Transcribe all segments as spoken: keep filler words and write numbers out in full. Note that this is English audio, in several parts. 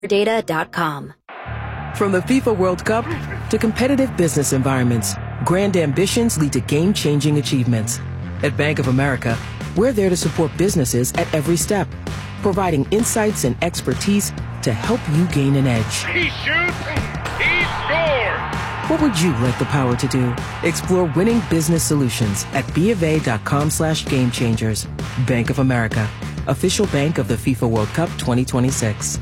data dot com. From the FIFA World Cup to competitive business environments, grand ambitions lead to game-changing achievements. At Bank of America, we're there to support businesses at every step, providing insights and expertise to help you gain an edge. He shoots, he scores! What would you like the power to do? Explore winning business solutions at BofA.com slash game changers. Bank of America, official bank of the FIFA World Cup twenty twenty-six.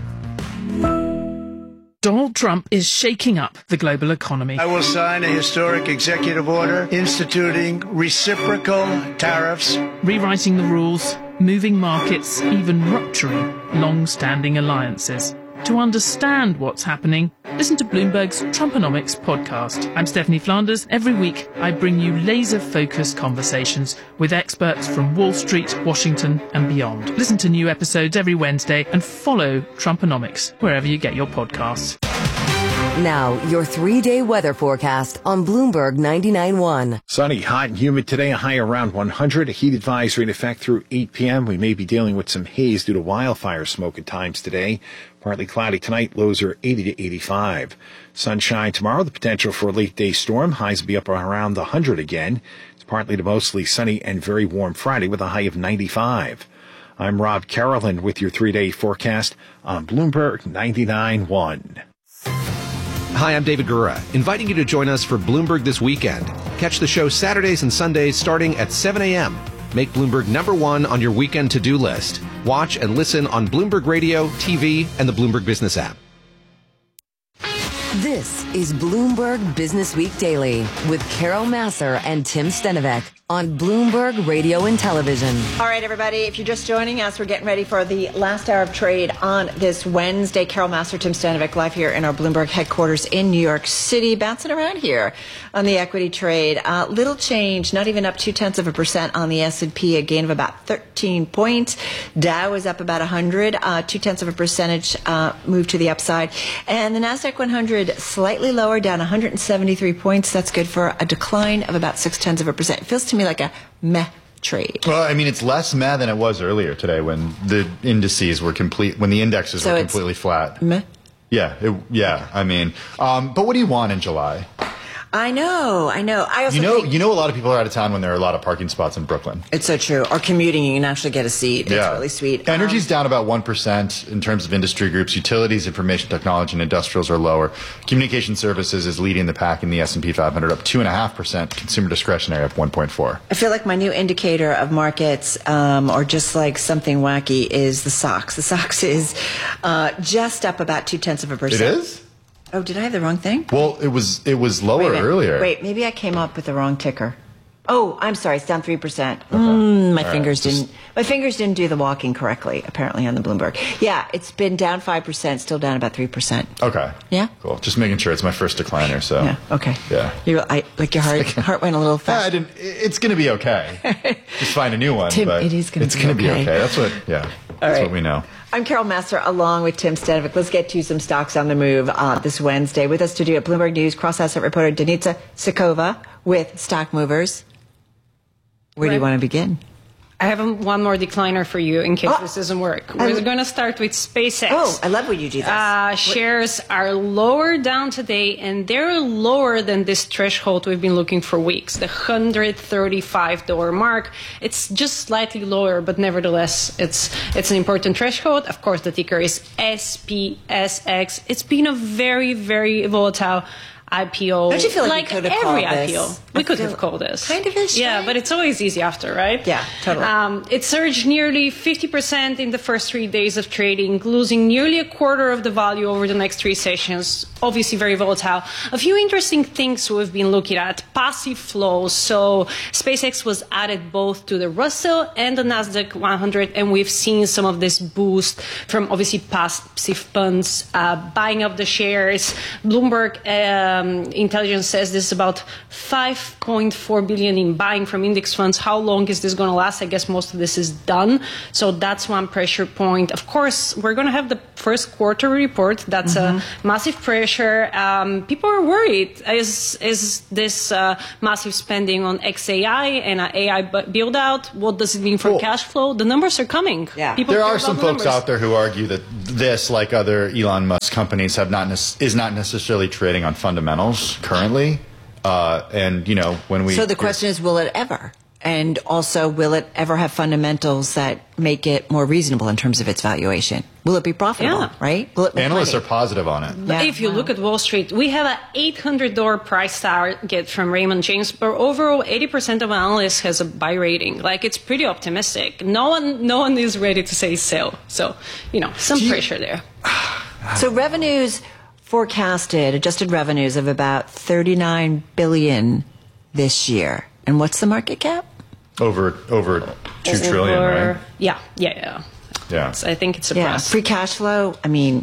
Donald Trump is shaking up the global economy. I will sign a historic executive order instituting reciprocal tariffs, rewriting the rules, moving markets, even rupturing long-standing alliances. To understand what's happening, listen to Bloomberg's Trumponomics podcast. I'm Stephanie Flanders. Every week, I bring you laser-focused conversations with experts from Wall Street, Washington, and beyond. Listen to new episodes every Wednesday and follow Trumponomics wherever you get your podcasts. Now, your three-day weather forecast on Bloomberg ninety-nine point one. Sunny, hot and humid today, a high around one hundred. A heat advisory in effect through eight p.m. We may be dealing with some haze due to wildfire smoke at times today. Partly cloudy tonight, lows are eighty to eighty-five. Sunshine tomorrow, the potential for a late day storm. Highs will be up around the one hundred again. It's partly to mostly sunny and very warm Friday with a high of ninety-five. I'm Rob Carolan with your three-day forecast on Bloomberg ninety-nine point one. Hi, I'm David Gura, inviting you to join us for Bloomberg This Weekend. Catch the show Saturdays and Sundays starting at seven a.m. Make Bloomberg number one on your weekend to-do list. Watch and listen on Bloomberg Radio, T V, and the Bloomberg Business app. This is Bloomberg Business Week Daily with Carol Massar and Tim Stenovec on Bloomberg Radio and Television. All right, everybody, if you're just joining us, we're getting ready for the last hour of trade on this Wednesday. Carol Massar, Tim Stenovec, live here in our Bloomberg headquarters in New York City, bouncing around here on the equity trade. Uh, little change, not even up two-tenths of a percent on the S and P, a gain of about thirteen points. Dow is up about one hundred, uh, two-tenths of a percentage uh, move to the upside. And the NASDAQ one hundred slightly lower, down one hundred seventy-three points. That's good for a decline of about six-tenths of a percent. It feels to me like a meh trade. Well, I mean, it's less meh than it was earlier today when the indices were complete, when the indexes so were completely flat. Meh? Yeah, it, yeah. I mean, um, but what do you want in July? I know, I know. I also you know, think you know, a lot of people are out of town when there are a lot of parking spots in Brooklyn. It's so true. Or commuting, you can actually get a seat. It's yeah. really sweet. Energy's um, down about one percent in terms of industry groups. Utilities, information technology, and industrials are lower. Communication services is leading the pack in the S and P five hundred, up two point five percent. Consumer discretionary up one point four. I feel like my new indicator of markets, um, or just like something wacky, is the S O X. The S O X is uh, just up about two-tenths of a percent. It is? Oh, did I have the wrong thing? Well, it was it was lower Wait earlier. Wait, maybe I came up with the wrong ticker. Oh, I'm sorry, it's down three percent. Okay. Mm, my All fingers right. didn't. My fingers didn't do the walking correctly. Apparently on the Bloomberg. Yeah, it's been down five percent, still down about three percent. Okay. Yeah. Cool. Just making sure it's my first decliner. So. Yeah. Okay. Yeah. You, I like your heart. Heart went a little fast. Yeah, I didn't. It's going to be okay. Just find a new one. Tim, but it is gonna it's be gonna be okay. okay. That's what. Yeah. All that's right. what we know. I'm Carol Massar, along with Tim Stenovec. Let's get to some stocks on the move uh, this Wednesday. With us to do at Bloomberg News, cross-asset reporter Denitsa Sikova with Stock Movers. Where right. do you want to begin? I have one more decliner for you in case oh, this doesn't work. I We're l- going to start with SpaceX. Oh, I love when you do this. Uh, shares are lower down today, and they're lower than this threshold we've been looking for weeks, the one hundred thirty-five dollars mark. It's just slightly lower, but nevertheless, it's it's an important threshold. Of course, the ticker is S P S X. It's been a very, very volatile I P O. Don't you feel like, like we could have every called I P O. this? We I could feel have called this. Kind of is. Yeah, right? but it's always easy after, right? Yeah, totally. Um, it surged nearly fifty percent in the first three days of trading, losing nearly a quarter of the value over the next three sessions. Obviously very volatile. A few interesting things we've been looking at. Passive flows. So SpaceX was added both to the Russell and the NASDAQ one hundred, and we've seen some of this boost from obviously passive funds uh, buying up the shares. Bloomberg um, Intelligence says this is about five point four billion in buying from index funds. How long is this going to last? I guess most of this is done. So that's one pressure point. Of course, we're going to have the first quarter report. That's mm-hmm. a massive pressure. Um, people are worried. Is is this uh, massive spending on X A I and uh, A I build out? What does it mean for cool. cash flow? The numbers are coming. Yeah. People there are some the folks numbers. out there who argue that this, like other Elon Musk companies, have not ne- is not necessarily trading on fundamentals currently. Uh, and you know when we. So the question is, will it ever? And also, will it ever have fundamentals that make it more reasonable in terms of its valuation? Will it be profitable, yeah. right? Will it make Analysts money? are positive on it. Yeah. If you wow. look at Wall Street, we have an eight hundred dollars price target from Raymond James, but overall, eighty percent of analysts has a buy rating. Like, it's pretty optimistic. No one, no one is ready to say sell. So, you know, some you, pressure there. So revenues forecasted, adjusted revenues of about thirty-nine billion dollars this year. And what's the market cap? Over over two over, trillion, right? Yeah, yeah, yeah. Yeah. So I think it's a yeah. press. Free cash flow, I mean,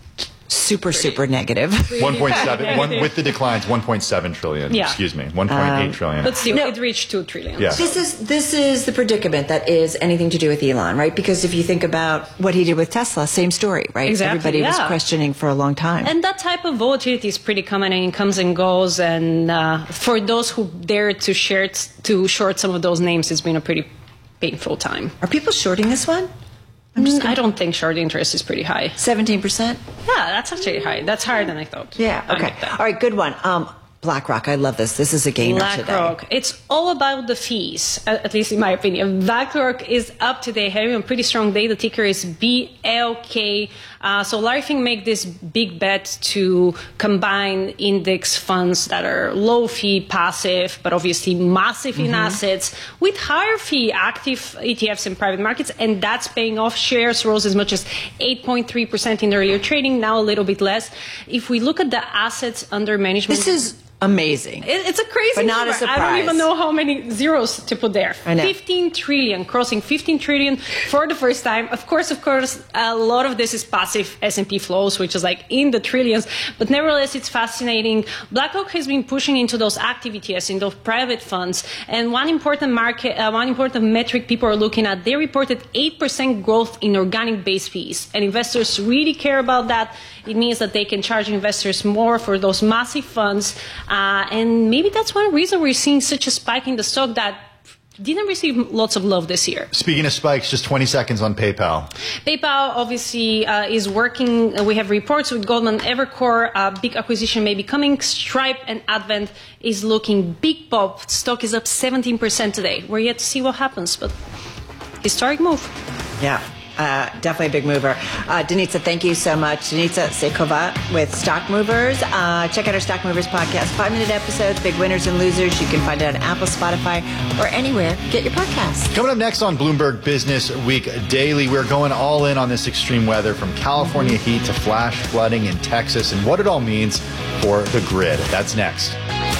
super, super negative. one point seven one, with the declines, one point seven trillion. Yeah. Excuse me, one point eight um, trillion. But still, no, it reached two trillion. Yeah. This is this is the predicament that is anything to do with Elon, right? Because if you think about what he did with Tesla, same story, right? Exactly, Everybody yeah. was questioning for a long time. And that type of volatility is pretty common, and it comes and goes. And uh, for those who dare to short to short some of those names, it's been a pretty painful time. Are people shorting this one? I'm just I don't think short interest is pretty high. seventeen percent? Yeah, that's actually high. That's higher than I thought. Yeah, okay. All right, good one. Um, BlackRock, I love this. This is a gainer today. BlackRock, it's all about the fees, at least in my opinion. BlackRock is up today, having a pretty strong day. The ticker is B L K. Uh, so Larry Fink made this big bet to combine index funds that are low fee, passive, but obviously massive mm-hmm. in assets, with higher fee active E T Fs in private markets, and that's paying off. Shares rose as much as eight point three percent in earlier trading, now a little bit less. If we look at the assets under management... This is amazing. It, it's a crazy but not number. a surprise. I don't even know how many zeros to put there. I know. fifteen trillion, crossing fifteen trillion for the first time. Of course, of course, a lot of this is passive S and P flows, which is like in the trillions. But nevertheless, it's fascinating. BlackRock has been pushing into those active E T Fs, in those private funds. And one important market, uh, one important metric people are looking at, they reported eight percent growth in organic base fees. And investors really care about that. It means that they can charge investors more for those massive funds. Uh, and maybe that's one reason we're seeing such a spike in the stock that didn't receive lots of love this year. Speaking of spikes, just twenty seconds on PayPal. PayPal obviously uh, is working. We have reports with Goldman, Evercore. Uh, big acquisition may be coming. Stripe and Advent is looking big pop. Stock is up seventeen percent today. We're yet to see what happens, but historic move. Yeah. Uh, definitely a big mover. Uh, Denitsa, thank you so much. Denitsa Sekova with Stock Movers. Uh, check out our Stock Movers podcast. Five-minute episodes, big winners and losers. You can find it on Apple, Spotify, or anywhere. Get your podcast. Coming up next on Bloomberg Business Week Daily, we're going all in on this extreme weather, from California heat to flash flooding in Texas, and what it all means for the grid. That's next.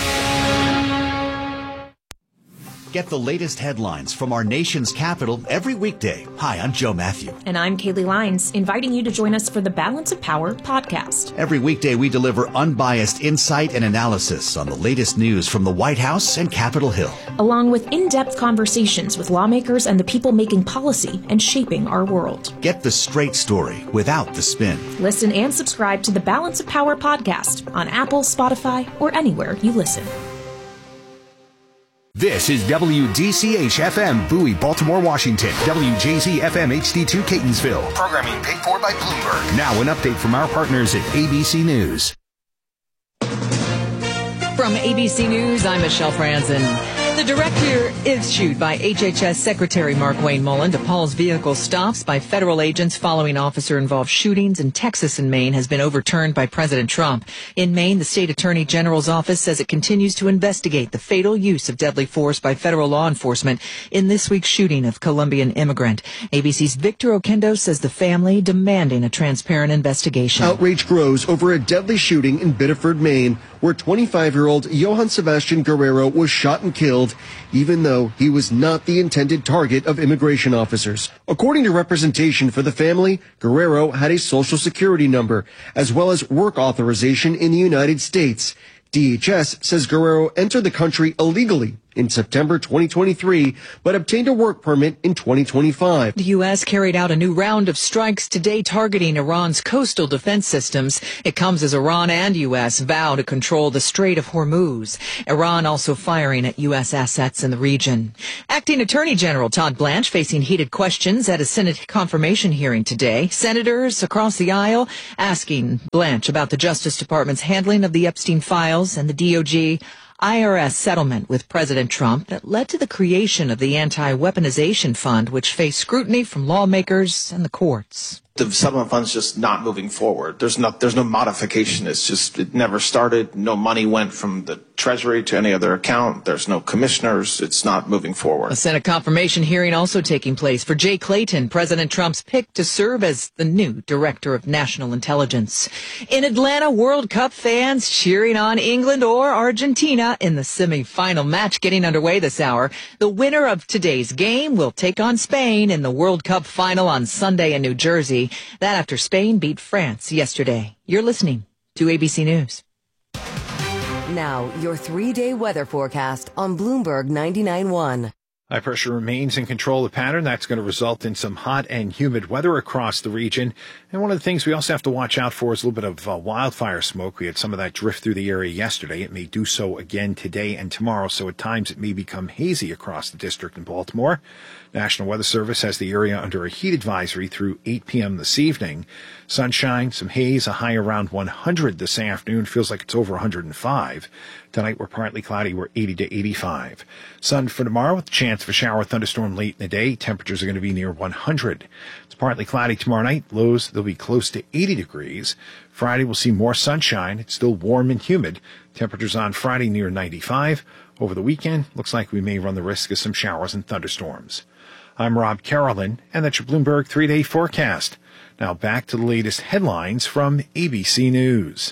Get the latest headlines from our nation's capital every weekday. Hi, I'm Joe Matthew. And I'm Kaylee Lyons, inviting you to join us for the Balance of Power podcast. Every weekday, we deliver unbiased insight and analysis on the latest news from the White House and Capitol Hill, along with in-depth conversations with lawmakers and the people making policy and shaping our world. Get the straight story without the spin. Listen and subscribe to the Balance of Power podcast on Apple, Spotify, or anywhere you listen. This is W D C H F M, Bowie, Baltimore, Washington. W J Z F M H D two, Catonsville. Programming paid for by Bloomberg. Now an update from our partners at A B C News. From A B C News, I'm Michelle Franzen. The directive issued by H H S Secretary Mark Wayne Mullen to pause vehicle stops by federal agents following officer-involved shootings in Texas and Maine has been overturned by President Trump. In Maine, the state attorney general's office says it continues to investigate the fatal use of deadly force by federal law enforcement in this week's shooting of Colombian immigrant. A B C's Victor Oquendo says the family demanding a transparent investigation. Outrage grows over a deadly shooting in Biddeford, Maine, where twenty-five-year-old Johan Sebastian Guerrero was shot and killed, even though he was not the intended target of immigration officers. According to representation for the family, Guerrero had a social security number, as well as work authorization in the United States. D H S says Guerrero entered the country illegally in September twenty twenty-three, but obtained a work permit in twenty twenty-five. The U S carried out a new round of strikes today targeting Iran's coastal defense systems. It comes as Iran and U S vow to control the Strait of Hormuz. Iran also firing at U S assets in the region. Acting Attorney General Todd Blanche facing heated questions at a Senate confirmation hearing today. Senators across the aisle asking Blanche about the Justice Department's handling of the Epstein files and the D O J I R S settlement with President Trump that led to the creation of the Anti-Weaponization Fund, which faced scrutiny from lawmakers and the courts. The settlement fund's just not moving forward. There's no, there's no modification. It's just, it never started. No money went from the Treasury to any other account. There's no commissioners. It's not moving forward. A Senate confirmation hearing also taking place for Jay Clayton, President Trump's pick to serve as the new Director of National Intelligence. In Atlanta, World Cup fans cheering on England or Argentina in the semi-final match getting underway this hour. The winner of today's game will take on Spain in the World Cup final on Sunday in New Jersey. That after Spain beat France yesterday. You're listening to A B C News. Now, your three-day weather forecast on Bloomberg ninety-nine point one. High pressure remains in control of the pattern. That's going to result in some hot and humid weather across the region. And one of the things we also have to watch out for is a little bit of uh, wildfire smoke. We had some of that drift through the area yesterday. It may do so again today and tomorrow, so at times it may become hazy across the district in Baltimore. National Weather Service has the area under a heat advisory through eight p.m. this evening. Sunshine, some haze, a high around one hundred this afternoon. Feels like it's over one hundred five. Tonight we're partly cloudy. We're eighty to eighty-five. Sun for tomorrow with a chance of a shower thunderstorm late in the day. Temperatures are going to be near one hundred. It's partly cloudy tomorrow night. Lows, they'll be close to eighty degrees. Friday we'll see more sunshine. It's still warm and humid. Temperatures on Friday near ninety-five. Over the weekend, looks like we may run the risk of some showers and thunderstorms. I'm Rob Carolyn, and that's your Bloomberg three-day forecast. Now back to the latest headlines from A B C News.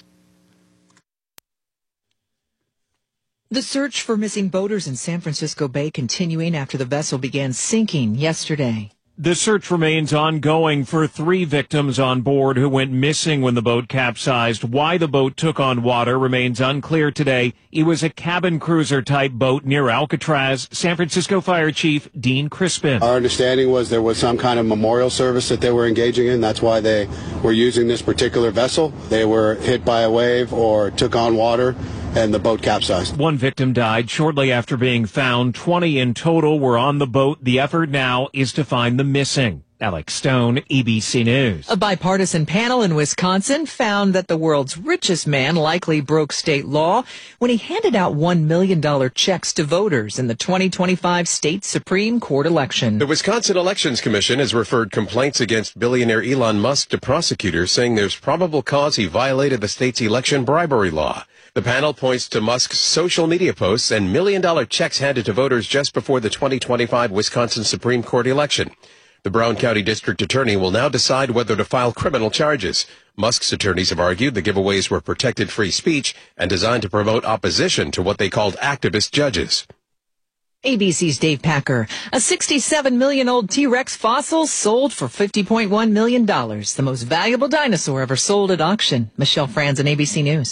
The search for missing boaters in San Francisco Bay continuing after the vessel began sinking yesterday. The search remains ongoing for three victims on board who went missing when the boat capsized. Why the boat took on water remains unclear today. It was a cabin cruiser type boat near Alcatraz. San Francisco Fire Chief Dean Crispin. Our understanding was there was some kind of memorial service that they were engaging in. That's why they were using this particular vessel. They were hit by a wave or took on water, and the boat capsized. One victim died shortly after being found. twenty in total were on the boat. The effort now is to find the missing. Alex Stone, A B C News. A bipartisan panel in Wisconsin found that the world's richest man likely broke state law when he handed out one million dollars checks to voters in the twenty twenty-five state Supreme Court election. The Wisconsin Elections Commission has referred complaints against billionaire Elon Musk to prosecutors, saying there's probable cause he violated the state's election bribery law. The panel points to Musk's social media posts and million-dollar checks handed to voters just before the twenty twenty-five Wisconsin Supreme Court election. The Brown County District Attorney will now decide whether to file criminal charges. Musk's attorneys have argued the giveaways were protected free speech and designed to promote opposition to what they called activist judges. A B C's Dave Packer. A sixty-seven million old T-Rex fossil sold for fifty point one million dollars. The most valuable dinosaur ever sold at auction. Michelle Franzen, A B C News.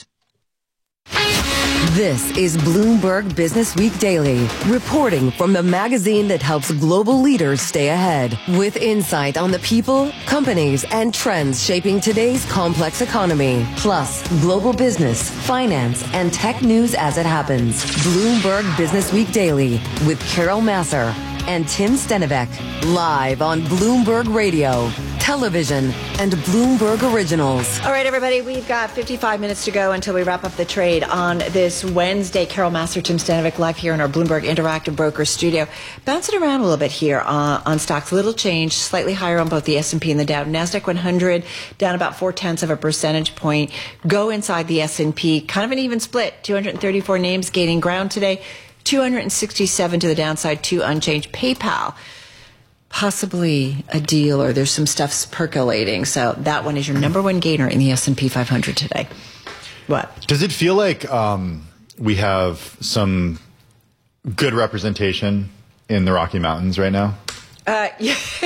This is Bloomberg Business Week Daily, reporting from the magazine that helps global leaders stay ahead, with insight on the people, companies, and trends shaping today's complex economy, plus global business, finance, and tech news as it happens. Bloomberg Business Week Daily with Carol Massar and Tim Stenivek, live on Bloomberg Radio, television, and Bloomberg Originals. All right, everybody, we've got fifty-five minutes to go until we wrap up the trade on this Wednesday. Carol Massar, Tim Stenivek, live here in our Bloomberg Interactive Brokers studio. Bouncing around a little bit here on, on stocks. Little change, slightly higher on both the S and P and the Dow. NASDAQ one hundred down about four-tenths of a percentage point. Go inside the S and P, kind of an even split. two hundred thirty-four names gaining ground today. two hundred sixty-seven to the downside, two unchanged. PayPal, possibly a deal, or there's some stuff percolating. So that one is your number one gainer in the S and P five hundred today. What? Does it feel like um, we have some good representation in the Rocky Mountains right now? Uh, yeah.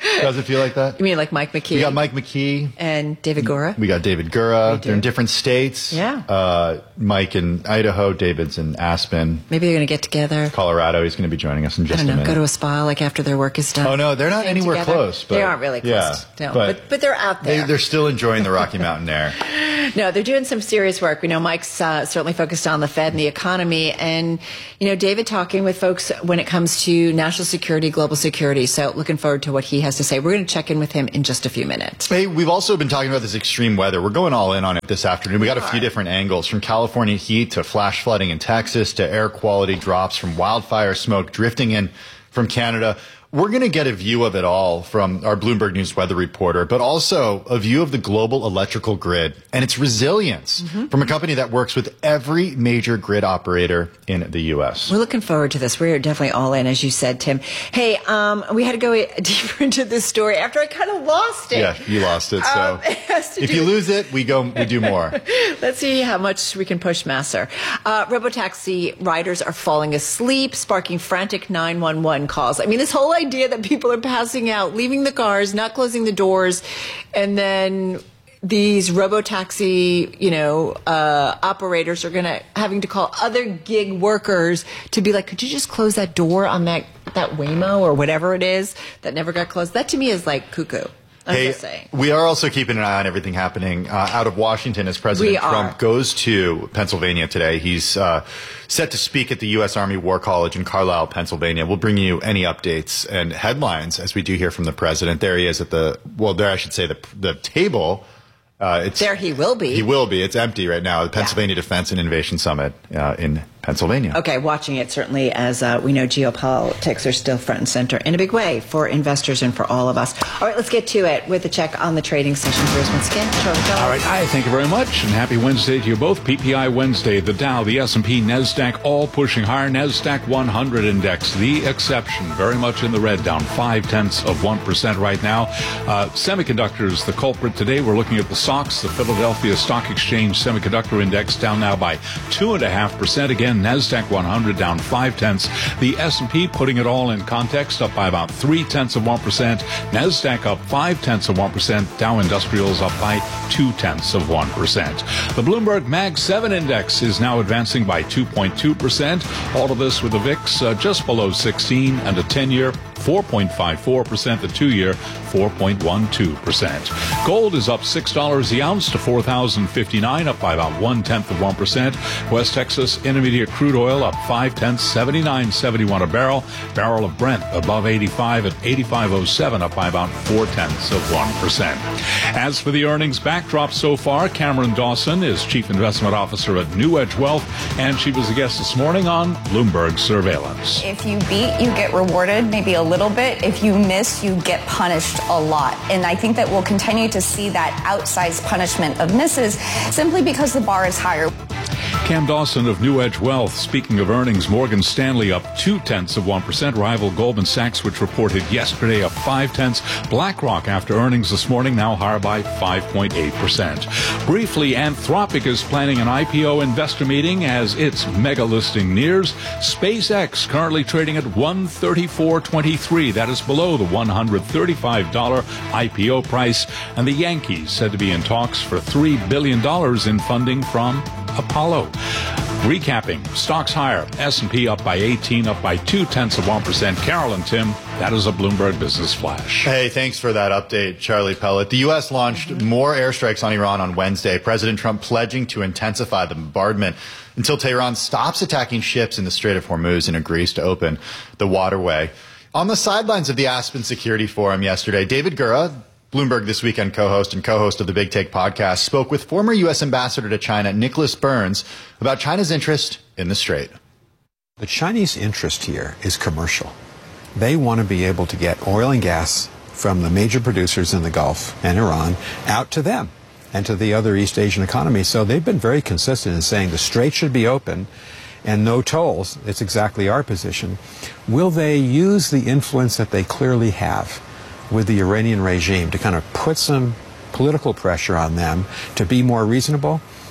Does it feel like that? You mean like Mike McKee? We got Mike McKee. And David Gura. We got David Gura. They're in different states. Yeah. Uh, Mike in Idaho, David's in Aspen. Maybe they're going to get together. Colorado. He's going to be joining us in just I don't know, a minute. go to a spa like after their work is done. Oh, no, they're not Hang anywhere together. close. But, they aren't really close. Yeah, no, but, but, but they're out there. They, they're still enjoying the Rocky Mountain air. No, they're doing some serious work. We know Mike's uh, certainly focused on the Fed and the economy. And, you know, David talking with folks when it comes to national security, global security. So looking forward to what he has to say. We're going to check in with him in just a few minutes. Hey, we've also been talking about this extreme weather. We're going all in on it this afternoon. We got a few different angles, from California heat to flash flooding in Texas to air quality drops from wildfire smoke drifting in from Canada. We're going to get a view of it all from our Bloomberg News weather reporter, but also a view of the global electrical grid and its resilience mm-hmm. from a company that works with every major grid operator in the U S. We're looking forward to this. We're definitely all in, as you said, Tim. Hey, um, we had to go deeper into this story after I kind of lost it. Yeah, you lost it. So um, it if you lose it, we go, we do more. Let's see how much we can push Masser. Uh, robotaxi riders are falling asleep, sparking frantic nine one one calls. I mean, this whole idea that people are passing out, leaving the cars, not closing the doors, and then these robotaxi, you know, uh, operators are going to having to call other gig workers to be like, could you just close that door on that, that Waymo or whatever it is that never got closed? That to me is like cuckoo. I'm hey, just saying. We are also keeping an eye on everything happening uh, out of Washington as President We Trump are. goes to Pennsylvania today. He's uh, set to speak at the U S Army War College in Carlisle, Pennsylvania. We'll bring you any updates and headlines as we do hear from the president. There he is at the, well, there I should say the, the table. Uh, it's, there he will be. He will be. It's empty right now. The Pennsylvania yeah. Defense and Innovation Summit uh, in Pennsylvania. Okay, watching it certainly as uh, we know geopolitics are still front and center in a big way for investors and for all of us. All right, let's get to it with a check on the trading session. Here's once again, Charlie Bell. All right, hi, thank you very much, and happy Wednesday to you both. P P I Wednesday, the Dow, the S and P, NASDAQ, all pushing higher. NASDAQ one hundred index, the exception, very much in the red, down five-tenths of one percent right now. Uh, semiconductors, the culprit today. We're looking at the S O X, the Philadelphia Stock Exchange Semiconductor Index, down now by two point five percent. Again, NASDAQ one hundred down five-tenths. The S and P, putting it all in context, up by about three-tenths of one percent. NASDAQ up five-tenths of one percent. Dow Industrials up by two-tenths of one percent. The Bloomberg Mag seven Index is now advancing by two point two percent. All of this with the V I X uh, just below sixteen, and a ten-year four point five four percent, the two-year four point one two percent. Gold is up six dollars the ounce to four thousand fifty-nine, up by about one-tenth of one percent. West Texas Intermediate crude oil up five-tenths, seventy-nine seventy-one a barrel. Barrel of Brent above eighty-five at eighty-five oh seven, up by about four-tenths of one percent. As for the earnings backdrop so far, Cameron Dawson is Chief Investment Officer at New Edge Wealth, and she was a guest this morning on Bloomberg Surveillance. If you beat, you get rewarded maybe a little bit. If you miss, you get punished a lot. And I think that we'll continue to see that outsized punishment of misses simply because the bar is higher. Cam Dawson of New Edge Wealth. Speaking of earnings, Morgan Stanley up two-tenths of one percent. Rival Goldman Sachs, which reported yesterday, up five-tenths. BlackRock, after earnings this morning, now higher by five point eight percent. Briefly, Anthropic is planning an I P O investor meeting as its mega listing nears. SpaceX currently trading at one thirty-four twenty-three. That is below the one hundred thirty-five dollars I P O price. And the Yankees said to be in talks for three billion dollars in funding from Apollo. Recapping, stocks higher. S and P up by eighteen, up by two-tenths of one percent. Carol and Tim, that is a Bloomberg Business Flash. Hey, thanks for that update, Charlie Pellet. The U S launched more airstrikes on Iran on Wednesday. President Trump pledging to intensify the bombardment until Tehran stops attacking ships in the Strait of Hormuz and agrees to open the waterway. On the sidelines of the Aspen Security Forum yesterday, David Gura, Bloomberg This Weekend co-host and co-host of the Big Take podcast, spoke with former U S Ambassador to China, Nicholas Burns, about China's interest in the Strait. The Chinese interest here is commercial. They want to be able to get oil and gas from the major producers in the Gulf and Iran out to them and to the other East Asian economies. So they've been very consistent in saying the Strait should be open and no tolls. It's exactly our position. Will they use the influence that they clearly have with the Iranian regime to kind of put some political pressure on them to be more reasonable?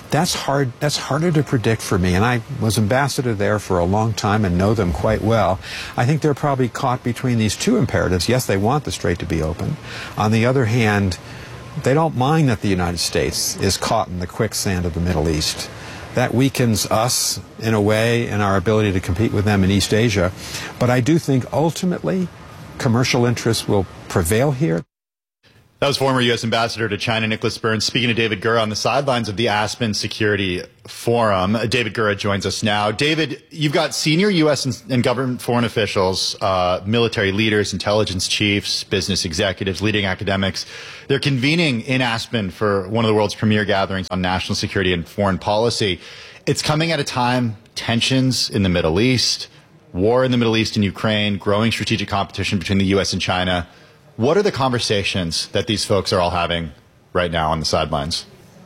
That's hard. That's harder to predict for me. And I was ambassador there for a long time and know them quite well. I think they're probably caught between these two imperatives. Yes, they want the strait to be open. On the other hand, they don't mind that the United States is caught in the quicksand of the Middle East. That weakens us in a way in our ability to compete with them in East Asia. But I do think ultimately commercial interests will prevail here. That was former U S Ambassador to China, Nicholas Burns, speaking to David Gura on the sidelines of the Aspen Security Forum. David Gura joins us now. David, you've got senior U S and, and government foreign officials, uh, military leaders, intelligence chiefs, business executives, leading academics. They're convening in Aspen for one of the world's premier gatherings on national security and foreign policy. It's coming at a time, tensions in the Middle East, war in the Middle East and Ukraine, growing strategic competition between the U S and China. What are the conversations that these folks are all having right now on the sidelines?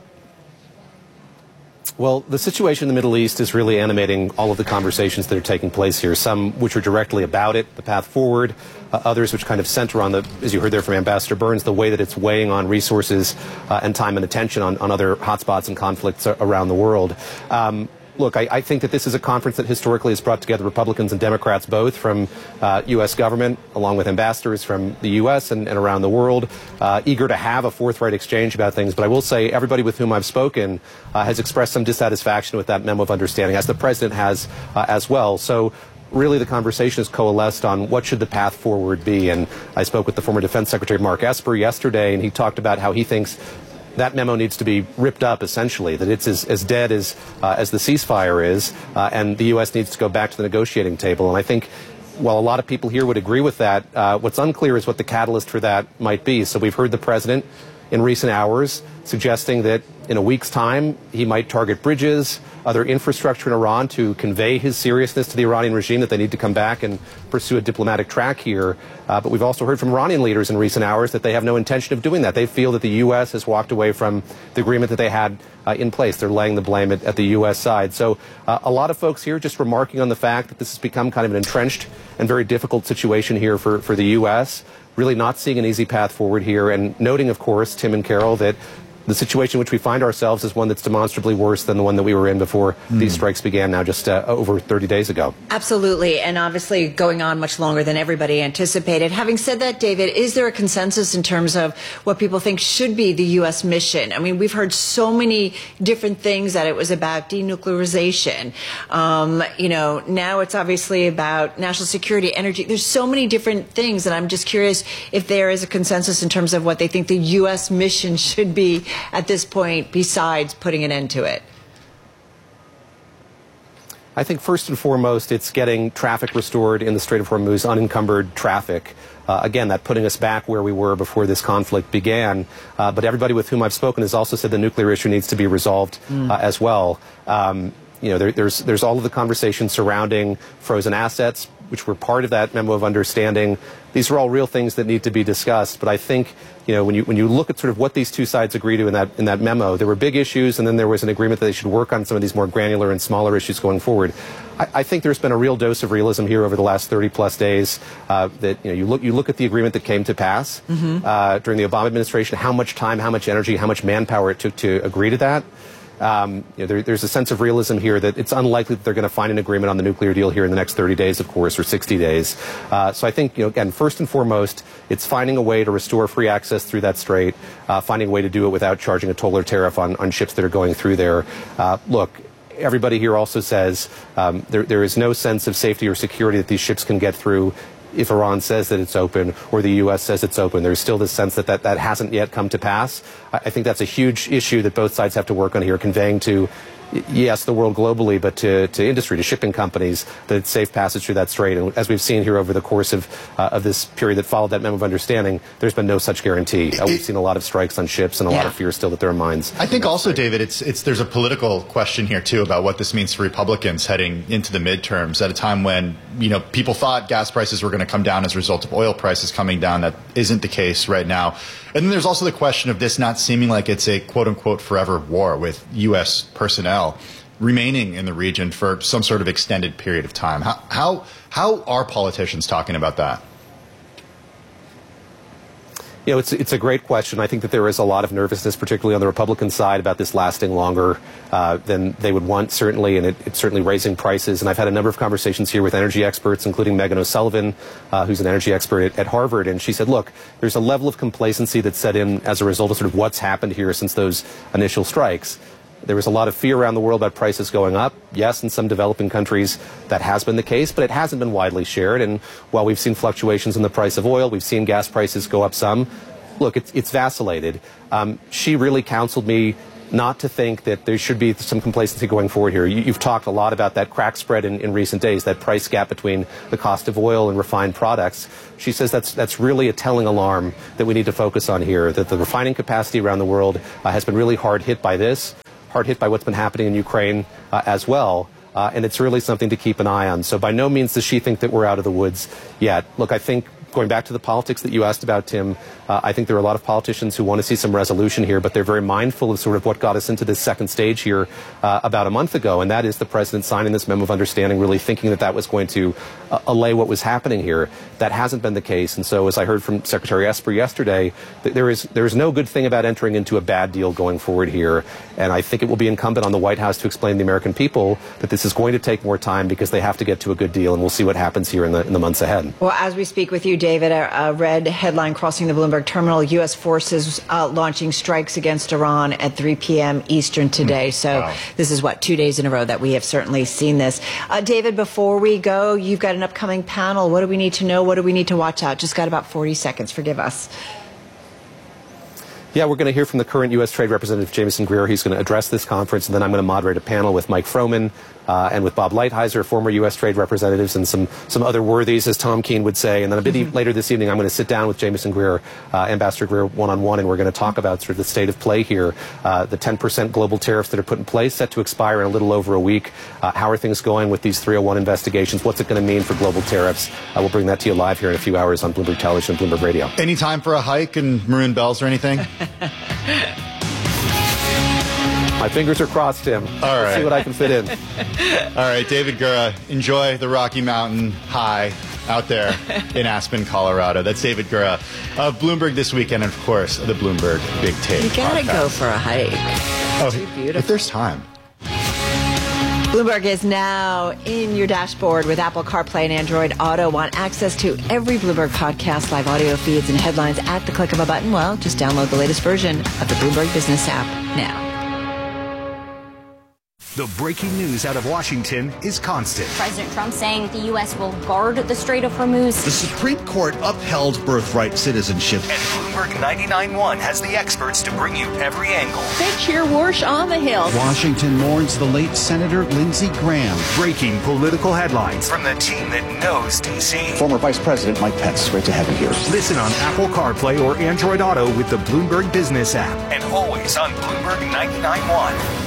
Well, the situation in the Middle East is really animating all of the conversations that are taking place here, some which are directly about it, the path forward, uh, others which kind of center on the, as you heard there from Ambassador Burns, the way that it's weighing on resources uh, and time and attention on, on other hotspots and conflicts around the world. Um, Look, I, I think that this is a conference that historically has brought together Republicans and Democrats both from uh, U S government, along with ambassadors from the U S and, and around the world, uh, eager to have a forthright exchange about things. But I will say everybody with whom I've spoken uh, has expressed some dissatisfaction with that memo of understanding, as the president has uh, as well. So really the conversation has coalesced on what should the path forward be. And I spoke with the former Defense Secretary Mark Esper yesterday, and he talked about how he thinks that memo needs to be ripped up, essentially, that it's as, as dead as, uh, as the ceasefire is, uh, and the U S needs to go back to the negotiating table. And I think while a lot of people here would agree with that, uh, what's unclear is what the catalyst for that might be. So we've heard the president in recent hours suggesting that in a week's time he might target bridges, other infrastructure in Iran to convey his seriousness to the Iranian regime that they need to come back and pursue a diplomatic track here. Uh, but we've also heard from Iranian leaders in recent hours that they have no intention of doing that. They feel that the U S has walked away from the agreement that they had uh, in place. They're laying the blame at, at the U S side. So uh, a lot of folks here just remarking on the fact that this has become kind of an entrenched and very difficult situation here for, for the U S, really not seeing an easy path forward here, and noting, of course, Tim and Carol, that the situation in which we find ourselves is one that's demonstrably worse than the one that we were in before mm. these strikes began now just uh, over thirty days ago. Absolutely, and obviously going on much longer than everybody anticipated. Having said that, David, is there a consensus in terms of what people think should be the U S mission? I mean, we've heard so many different things, that it was about denuclearization. Um, you know, now it's obviously about national security, energy. There's so many different things, and I'm just curious if there is a consensus in terms of what they think the U S mission should be at this point, besides putting an end to it. I think first and foremost, it's getting traffic restored in the Strait of Hormuz, unencumbered traffic. Uh, again, that putting us back where we were before this conflict began. Uh, but everybody with whom I've spoken has also said the nuclear issue needs to be resolved mm. uh, as well. Um, you know, there, there's there's all of the conversation surrounding frozen assets, which were part of that memo of understanding. These are all real things that need to be discussed. But I think, you know, when you when you look at sort of what these two sides agree to in that in that memo, there were big issues, and then there was an agreement that they should work on some of these more granular and smaller issues going forward. I, I think there's been a real dose of realism here over the last thirty plus days. Uh, that you know, you look you look at the agreement that came to pass mm-hmm. uh, during the Obama administration, how much time, how much energy, how much manpower it took to agree to that. Um, you know, there, there's a sense of realism here that it's unlikely that they're going to find an agreement on the nuclear deal here in the next thirty days, of course, or sixty days. Uh, so I think, you know, again, first and foremost, it's finding a way to restore free access through that strait, uh, finding a way to do it without charging a toll or tariff on, on ships that are going through there. Uh, look, everybody here also says um, there, there is no sense of safety or security that these ships can get through if Iran says that it's open or the U S says it's open. There's still this sense that that, that hasn't yet come to pass. I think that's a huge issue that both sides have to work on here, conveying to, yes, the world globally, but to, to industry, to shipping companies, that it's safe passage through that strait. And as we've seen here over the course of, uh, of this period that followed that memo of understanding, there's been no such guarantee. Uh, we've seen a lot of strikes on ships and a yeah. lot of fear still that there are mines. I think also, David, it's, it's, there's a political question here, too, about what this means for Republicans heading into the midterms at a time when, you know, people thought gas prices were going to come down as a result of oil prices coming down. That isn't the case right now. And then there's also the question of this not seeming like it's a quote-unquote forever war with U S personnel remaining in the region for some sort of extended period of time. How, how, how are politicians talking about that? You know, it's it's a great question. I think that there is a lot of nervousness, particularly on the Republican side, about this lasting longer uh, than they would want, certainly, and it, it's certainly raising prices. And I've had a number of conversations here with energy experts, including Megan O'Sullivan, uh, who's an energy expert at, at Harvard, and she said, look, there's a level of complacency that's set in as a result of sort of what's happened here since those initial strikes. There was a lot of fear around the world about prices going up. Yes, in some developing countries that has been the case, but it hasn't been widely shared. And while we've seen fluctuations in the price of oil, we've seen gas prices go up some. Look, it's, it's vacillated. Um, she really counseled me not to think that there should be some complacency going forward here. You, you've talked a lot about that crack spread in, in recent days, that price gap between the cost of oil and refined products. She says that's that's really a telling alarm that we need to focus on here, that the refining capacity around the world uh, has been really hard hit by this. Hard hit by what's been happening in Ukraine uh, as well, uh, and it's really something to keep an eye on. So by no means does she think that we're out of the woods yet. Look, I think going back to the politics that you asked about, Tim, uh, I think there are a lot of politicians who want to see some resolution here, but they're very mindful of sort of what got us into this second stage here uh, about a month ago, and that is the president signing this memo of understanding, really thinking that that was going to uh, allay what was happening here. That hasn't been the case, and so as I heard from Secretary Esper yesterday, th- there is there is no good thing about entering into a bad deal going forward here, and I think it will be incumbent on the White House to explain to the American people that this is going to take more time because they have to get to a good deal, and we'll see what happens here in the in the months ahead. Well, as we speak with you, David, a, a red headline crossing the Bloomberg terminal, U S forces uh, launching strikes against Iran at three p.m. Eastern today. So wow. This is, what, two days in a row that we have certainly seen this. Uh, David, before we go, you've got an upcoming panel. What do we need to know? What do we need to watch out? Just got about forty seconds. Forgive us. Yeah, we're going to hear from the current U S Trade Representative, Jameson Greer. He's going to address this conference, and then I'm going to moderate a panel with Mike Froman uh, and with Bob Lighthizer, former U S Trade Representatives, and some some other worthies, as Tom Keene would say. And then a bit mm-hmm. later this evening, I'm going to sit down with Jameson Greer, uh, Ambassador Greer, one-on-one, and we're going to talk about sort of the state of play here, uh, the ten percent global tariffs that are put in place, set to expire in a little over a week. Uh, how are things going with these three oh one investigations? What's it going to mean for global tariffs? Uh, we'll bring that to you live here in a few hours on Bloomberg Television and Bloomberg Radio. Any time for a hike and maroon bells or anything? My fingers are crossed, Tim. All right. Let's see what I can fit in. All right, David Gura, enjoy the Rocky Mountain High out there in Aspen, Colorado. That's David Gura of Bloomberg This Weekend, and, of course, the Bloomberg Big Take. You got to podcast. go for a hike. Oh, Too beautiful. if there's time. Bloomberg is now in your dashboard with Apple CarPlay and Android Auto. Want access to every Bloomberg podcast, live audio feeds, and headlines at the click of a button? Well, just download the latest version of the Bloomberg Business app now. The breaking news out of Washington is constant. President Trump saying the U S will guard the Strait of Hormuz. The Supreme Court upheld birthright citizenship. And Bloomberg ninety-nine point one has the experts to bring you every angle. They cheer Warsh on the Hill. Washington mourns the late Senator Lindsey Graham. Breaking political headlines from the team that knows D C. Former Vice President Mike Pence, great to have you here. Listen on Apple CarPlay or Android Auto with the Bloomberg Business app. And always on Bloomberg ninety-nine point one.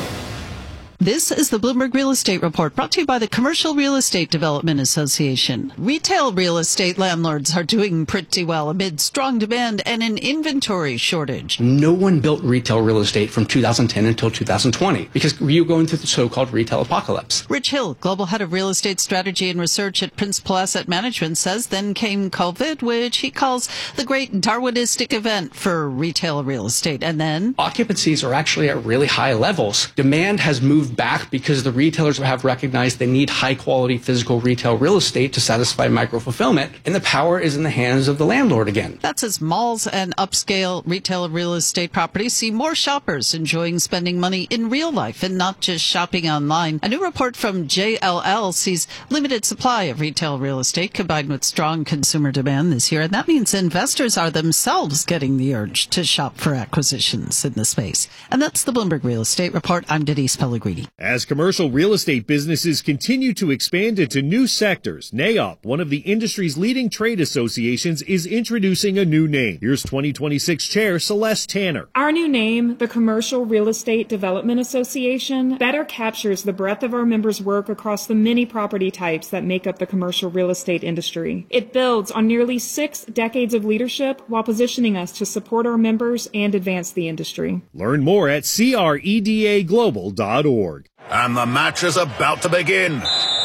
This is the Bloomberg Real Estate Report, brought to you by the Commercial Real Estate Development Association. Retail real estate landlords are doing pretty well amid strong demand and an inventory shortage. No one built retail real estate from two thousand ten until two thousand twenty because you were going through the so-called retail apocalypse. Rich Hill, Global Head of Real Estate Strategy and Research at Principal Asset Management, says then came COVID, which he calls the great Darwinistic event for retail real estate. And then occupancies are actually at really high levels. Demand has moved back because the retailers have recognized they need high quality physical retail real estate to satisfy micro fulfillment, and the power is in the hands of the landlord again. That's as malls and upscale retail real estate properties see more shoppers enjoying spending money in real life and not just shopping online. A new report from J L L sees limited supply of retail real estate combined with strong consumer demand this year, and that means investors are themselves getting the urge to shop for acquisitions in the space. And that's the Bloomberg Real Estate Report. I'm Denise Pellegrini. As commercial real estate businesses continue to expand into new sectors, NAIOP, one of the industry's leading trade associations, is introducing a new name. Here's twenty twenty-six Chair Celeste Tanner. Our new name, the Commercial Real Estate Development Association, better captures the breadth of our members' work across the many property types that make up the commercial real estate industry. It builds on nearly six decades of leadership while positioning us to support our members and advance the industry. Learn more at C R E D A global dot org. And the match is about to begin.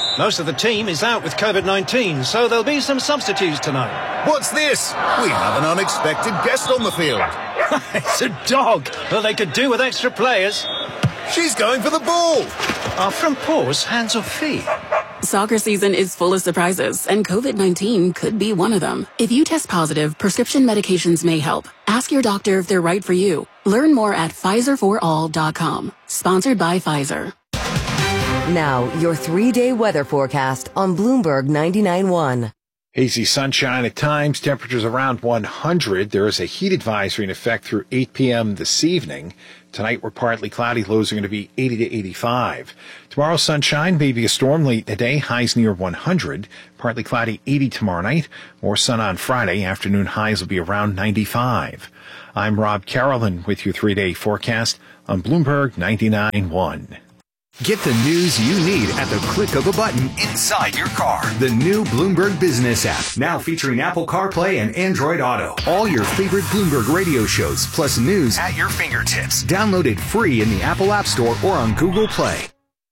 Most of the team is out with COVID nineteen, so there'll be some substitutes tonight. What's this? We have an unexpected guest on the field. It's a dog. Well, they could do with extra players. She's going for the ball. Our front paws, hands or feet? Soccer season is full of surprises, and COVID nineteen could be one of them. If you test positive, prescription medications may help. Ask your doctor if they're right for you. Learn more at Pfizer for all dot com. Sponsored by Pfizer. Now, your three-day weather forecast on Bloomberg ninety-nine point one. Hazy sunshine at times, temperatures around one hundred. There is a heat advisory in effect through eight p.m. this evening. Tonight we're partly cloudy. Lows are going to be eighty to eighty-five. Tomorrow sunshine, maybe a storm late in the day. Highs near one hundred. Partly cloudy, eighty tomorrow night. More sun on Friday. Afternoon highs will be around ninety-five. I'm Rob Carolyn with your three-day forecast on Bloomberg ninety-nine point one. Get the news you need at the click of a button inside your car. The new Bloomberg Business app, now featuring Apple CarPlay and Android Auto. All your favorite Bloomberg radio shows, plus news at your fingertips. Download it free in the Apple App Store or on Google Play.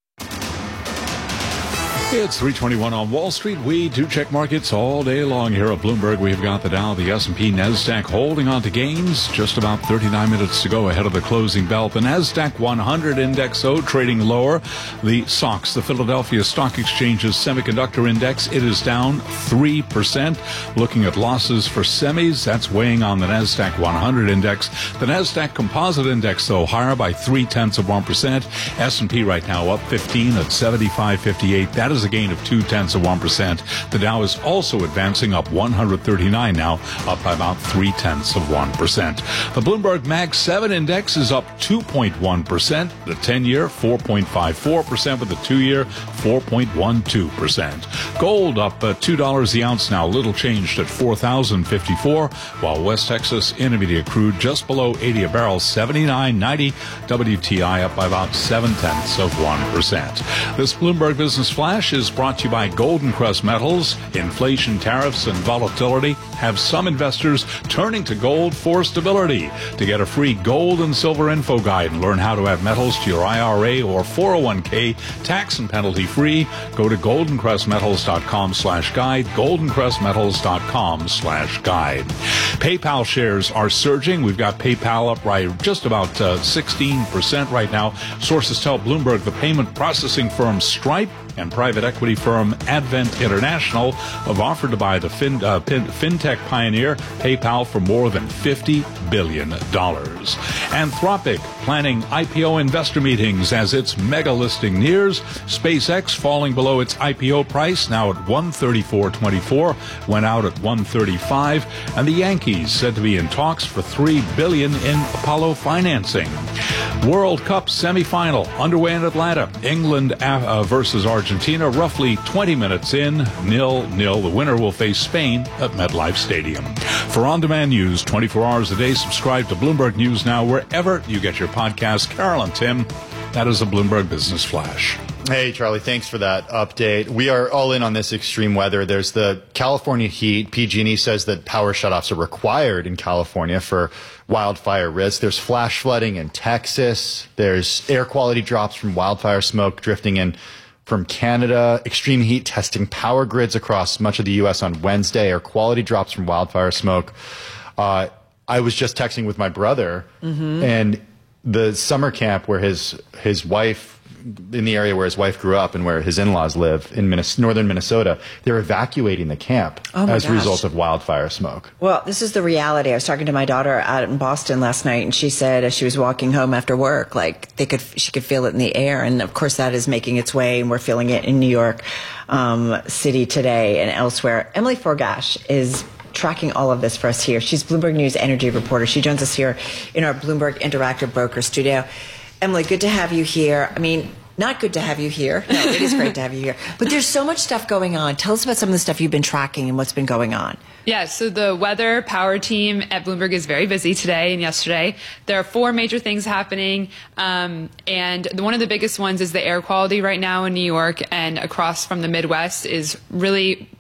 It's three twenty-one on Wall Street. We do check markets all day long here at Bloomberg. We've got the Dow, the S and P, NASDAQ holding on to gains. Just about thirty-nine minutes to go ahead of the closing bell. The NASDAQ one hundred index, though, trading lower. The S O X, the Philadelphia Stock Exchange's semiconductor index, it is down three percent. Looking at losses for semis, that's weighing on the NASDAQ one hundred index. The NASDAQ Composite Index, though, higher by three-tenths of one percent. S and P right now up fifteen at seventy-five fifty-eight. That is a gain of two-tenths of one percent. The Dow is also advancing up one hundred thirty-nine now, up by about three-tenths of one percent. The Bloomberg Mag seven Index is up two point one percent. The ten-year, four point five four percent, with the two-year, four point one two percent. Gold up uh, two dollars the ounce now, little changed at four thousand fifty-four, while West Texas Intermediate crude just below eighty a barrel, seventy-nine ninety. W T I up by about seven-tenths of one percent. This Bloomberg Business Flash is brought to you by Golden Crest Metals. Inflation, tariffs, and volatility have some investors turning to gold for stability. To get a free gold and silver info guide and learn how to add metals to your I R A or four oh one k tax and penalty free, go to goldencrestmetals.com slash guide, goldencrestmetals.com slash guide. PayPal shares are surging. We've got PayPal up right just about uh, sixteen percent right now. Sources tell Bloomberg the payment processing firm Stripe and private equity firm Advent International have offered to buy the fin, uh, fin, fintech pioneer PayPal for more than fifty billion dollars. Anthropic planning I P O investor meetings as its mega listing nears. SpaceX falling below its I P O price, now at one thirty-four twenty-four, went out at one thirty-five, and the Yankees said to be in talks for three billion dollars in Apollo financing. World Cup semifinal underway in Atlanta. England uh, versus Argentina, roughly twenty minutes in, nil nil. The winner will face Spain at MetLife Stadium. For on-demand news twenty-four hours a day, subscribe to Bloomberg News Now wherever you get your podcast. Carol and Tim, that is a Bloomberg Business Flash. Hey, Charlie, thanks for that update. We are all in on this extreme weather. There's the California heat. P G and E says that power shutoffs are required in California for wildfire risk. There's flash flooding in Texas. There's air quality drops from wildfire smoke drifting in from Canada. Extreme heat testing power grids across much of the U S on Wednesday. Air quality drops from wildfire smoke. Uh, I was just texting with my brother, mm-hmm. and the summer camp where his his wife, in the area where his wife grew up and where his in-laws live in Minnesota, northern Minnesota, they're evacuating the camp oh as gosh. a result of wildfire smoke. Well, this is the reality. I was talking to my daughter out in Boston last night, and she said as she was walking home after work, like they could, she could feel it in the air. And of course that is making its way, and we're feeling it in New York um, City today and elsewhere. Emily Forgash is tracking all of this for us here. She's Bloomberg News energy reporter. She joins us here in our Bloomberg Interactive Broker studio. Emily, good to have you here. I mean, not good to have you here. No, it is great to have you here. But there's so much stuff going on. Tell us about some of the stuff you've been tracking and what's been going on. Yeah, so the weather power team at Bloomberg is very busy today and yesterday. There are four major things happening, um, and the, one of the biggest ones is the air quality right now in New York and across from the Midwest is really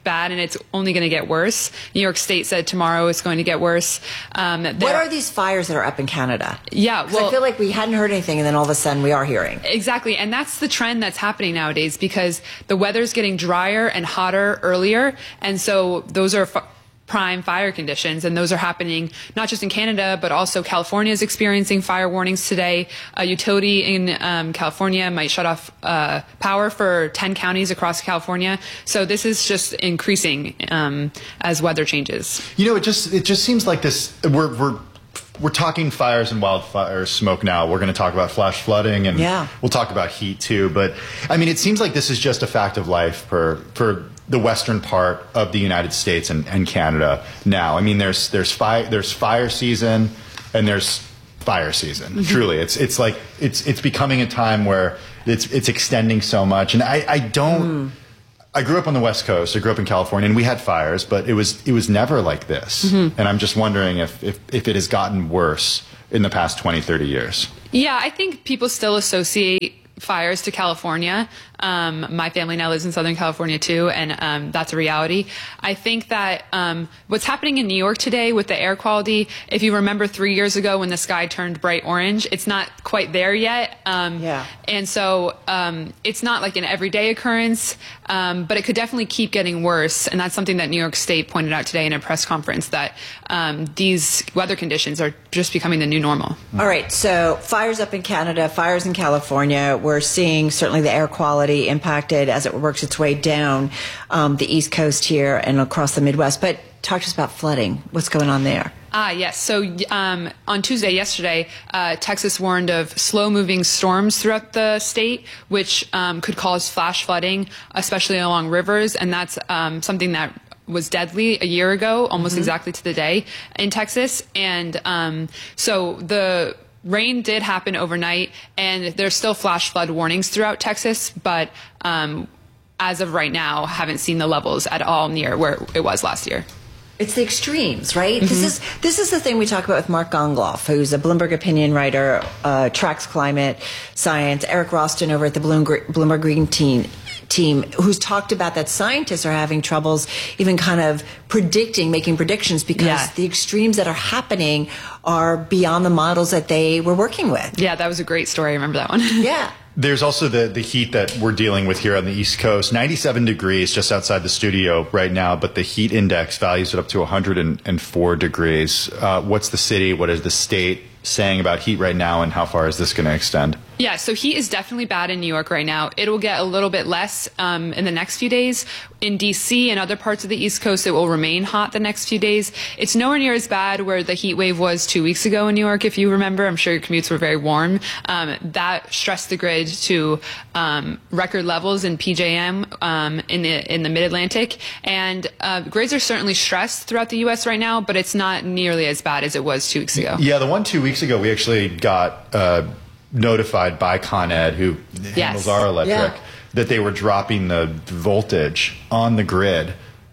bad and it's only going to get worse. New York State said tomorrow it's going to get worse. Um, what are these fires that are up in Canada? Yeah, well, I feel like we hadn't heard anything, and then all of a sudden we are hearing. Exactly, and that's the trend that's happening nowadays because the weather's getting drier and hotter earlier, and so those are f- prime fire conditions, and those are happening not just in Canada, but also California is experiencing fire warnings today. A utility in um, California might shut off uh, power for ten counties across California. So this is just increasing um, as weather changes. You know, it just it just seems like this. We're we're. We're talking fires and wildfire smoke now. We're going to talk about flash flooding, and yeah. we'll talk about heat too. But I mean, it seems like this is just a fact of life for for the western part of the United States and, and Canada now. I mean, there's there's fire there's fire season, and there's fire season. Mm-hmm. Truly, it's it's like it's it's becoming a time where it's it's extending so much, and I I don't. Mm. I grew up on the West Coast. I grew up in California, and we had fires, but it was it was never like this. Mm-hmm. And I'm just wondering if, if, if it has gotten worse in the past twenty, thirty years. Yeah, I think people still associate fires to California. Um, my family now lives in Southern California too, and um, that's a reality. I think that um, what's happening in New York today with the air quality, if you remember three years ago when the sky turned bright orange, it's not quite there yet. Um, yeah. And so um, it's not like an everyday occurrence, um, but it could definitely keep getting worse. And that's something that New York State pointed out today in a press conference, that um, these weather conditions are just becoming the new normal. All right, so fires up in Canada, fires in California. We're seeing certainly the air quality impacted as it works its way down um, the East Coast here and across the Midwest. But talk to us about flooding. What's going on there? Ah, yes. So um, on Tuesday, yesterday, uh, Texas warned of slow-moving storms throughout the state, which um, could cause flash flooding, especially along rivers. And that's um, something that was deadly a year ago, almost mm-hmm. exactly to the day in Texas. And um, so the rain did happen overnight, and there's still flash flood warnings throughout Texas, but um, as of right now, haven't seen the levels at all near where it was last year. It's the extremes, right? Mm-hmm. This is this is the thing we talk about with Mark Gongloff, who's a Bloomberg opinion writer, uh, tracks climate science. Eric Roston over at the Bloomberg Green Team. team who's talked about that scientists are having troubles even kind of predicting, making predictions because yeah. the extremes that are happening are beyond the models that they were working with. Yeah, that was a great story. I remember that one. Yeah. There's also the, the heat that we're dealing with here on the East Coast. ninety-seven degrees just outside the studio right now, but the heat index values it up to one hundred four degrees. Uh, what's the city? What is the state saying about heat right now, and how far is this going to extend? Yeah, so heat is definitely bad in New York right now. It will get a little bit less um, in the next few days. In D C and other parts of the East Coast, it will remain hot the next few days. It's nowhere near as bad where the heat wave was two weeks ago in New York, if you remember. I'm sure your commutes were very warm. Um, that stressed the grid to um, record levels in P J M um, in the in the Mid-Atlantic. And uh, grids are certainly stressed throughout the U S right now, but it's not nearly as bad as it was two weeks ago. Yeah, the one two weeks ago, we actually got uh, notified by Con Ed, who yes. handles our electric, yeah. that they were dropping the voltage on the grid.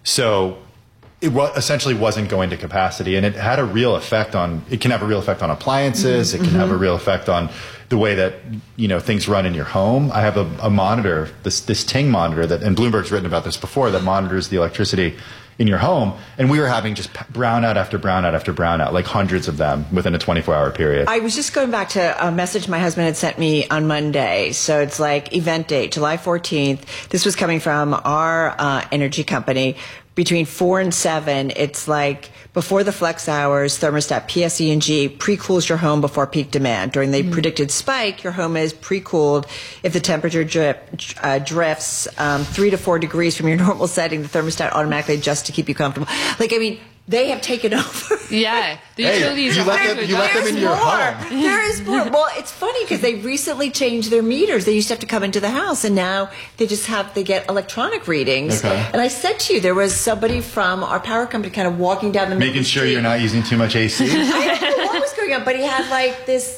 So it wa- essentially wasn't going to capacity, and it had a real effect on, it can have a real effect on appliances, mm-hmm. it can mm-hmm. have a real effect on the way that, you know, things run in your home. I have a, a monitor, this, this Ting monitor, that, and Bloomberg's written about this before, that monitors the electricity in your home, and we were having just brownout after brownout after brownout, like hundreds of them within a twenty-four hour period. I was just going back to a message my husband had sent me on Monday. So it's like event date, July fourteenth. This was coming from our uh, energy company. Between four and seven, it's like before the flex hours, thermostat P S E and G pre-cools your home before peak demand. During the mm-hmm. predicted spike, your home is pre-cooled. If the temperature drip, uh, drifts um, three to four degrees from your normal setting, the thermostat automatically adjusts to keep you comfortable. Like, I mean, they have taken over. Yeah. The hey, utilities you are let them, you let them in your more. home. There is more. Well, it's funny because they recently changed their meters. They used to have to come into the house, and now they just have, they get electronic readings. Okay. And I said to you, there was somebody from our power company kind of walking down the Making main sure street. you're not using too much A C. I don't know what was going on, but he had like this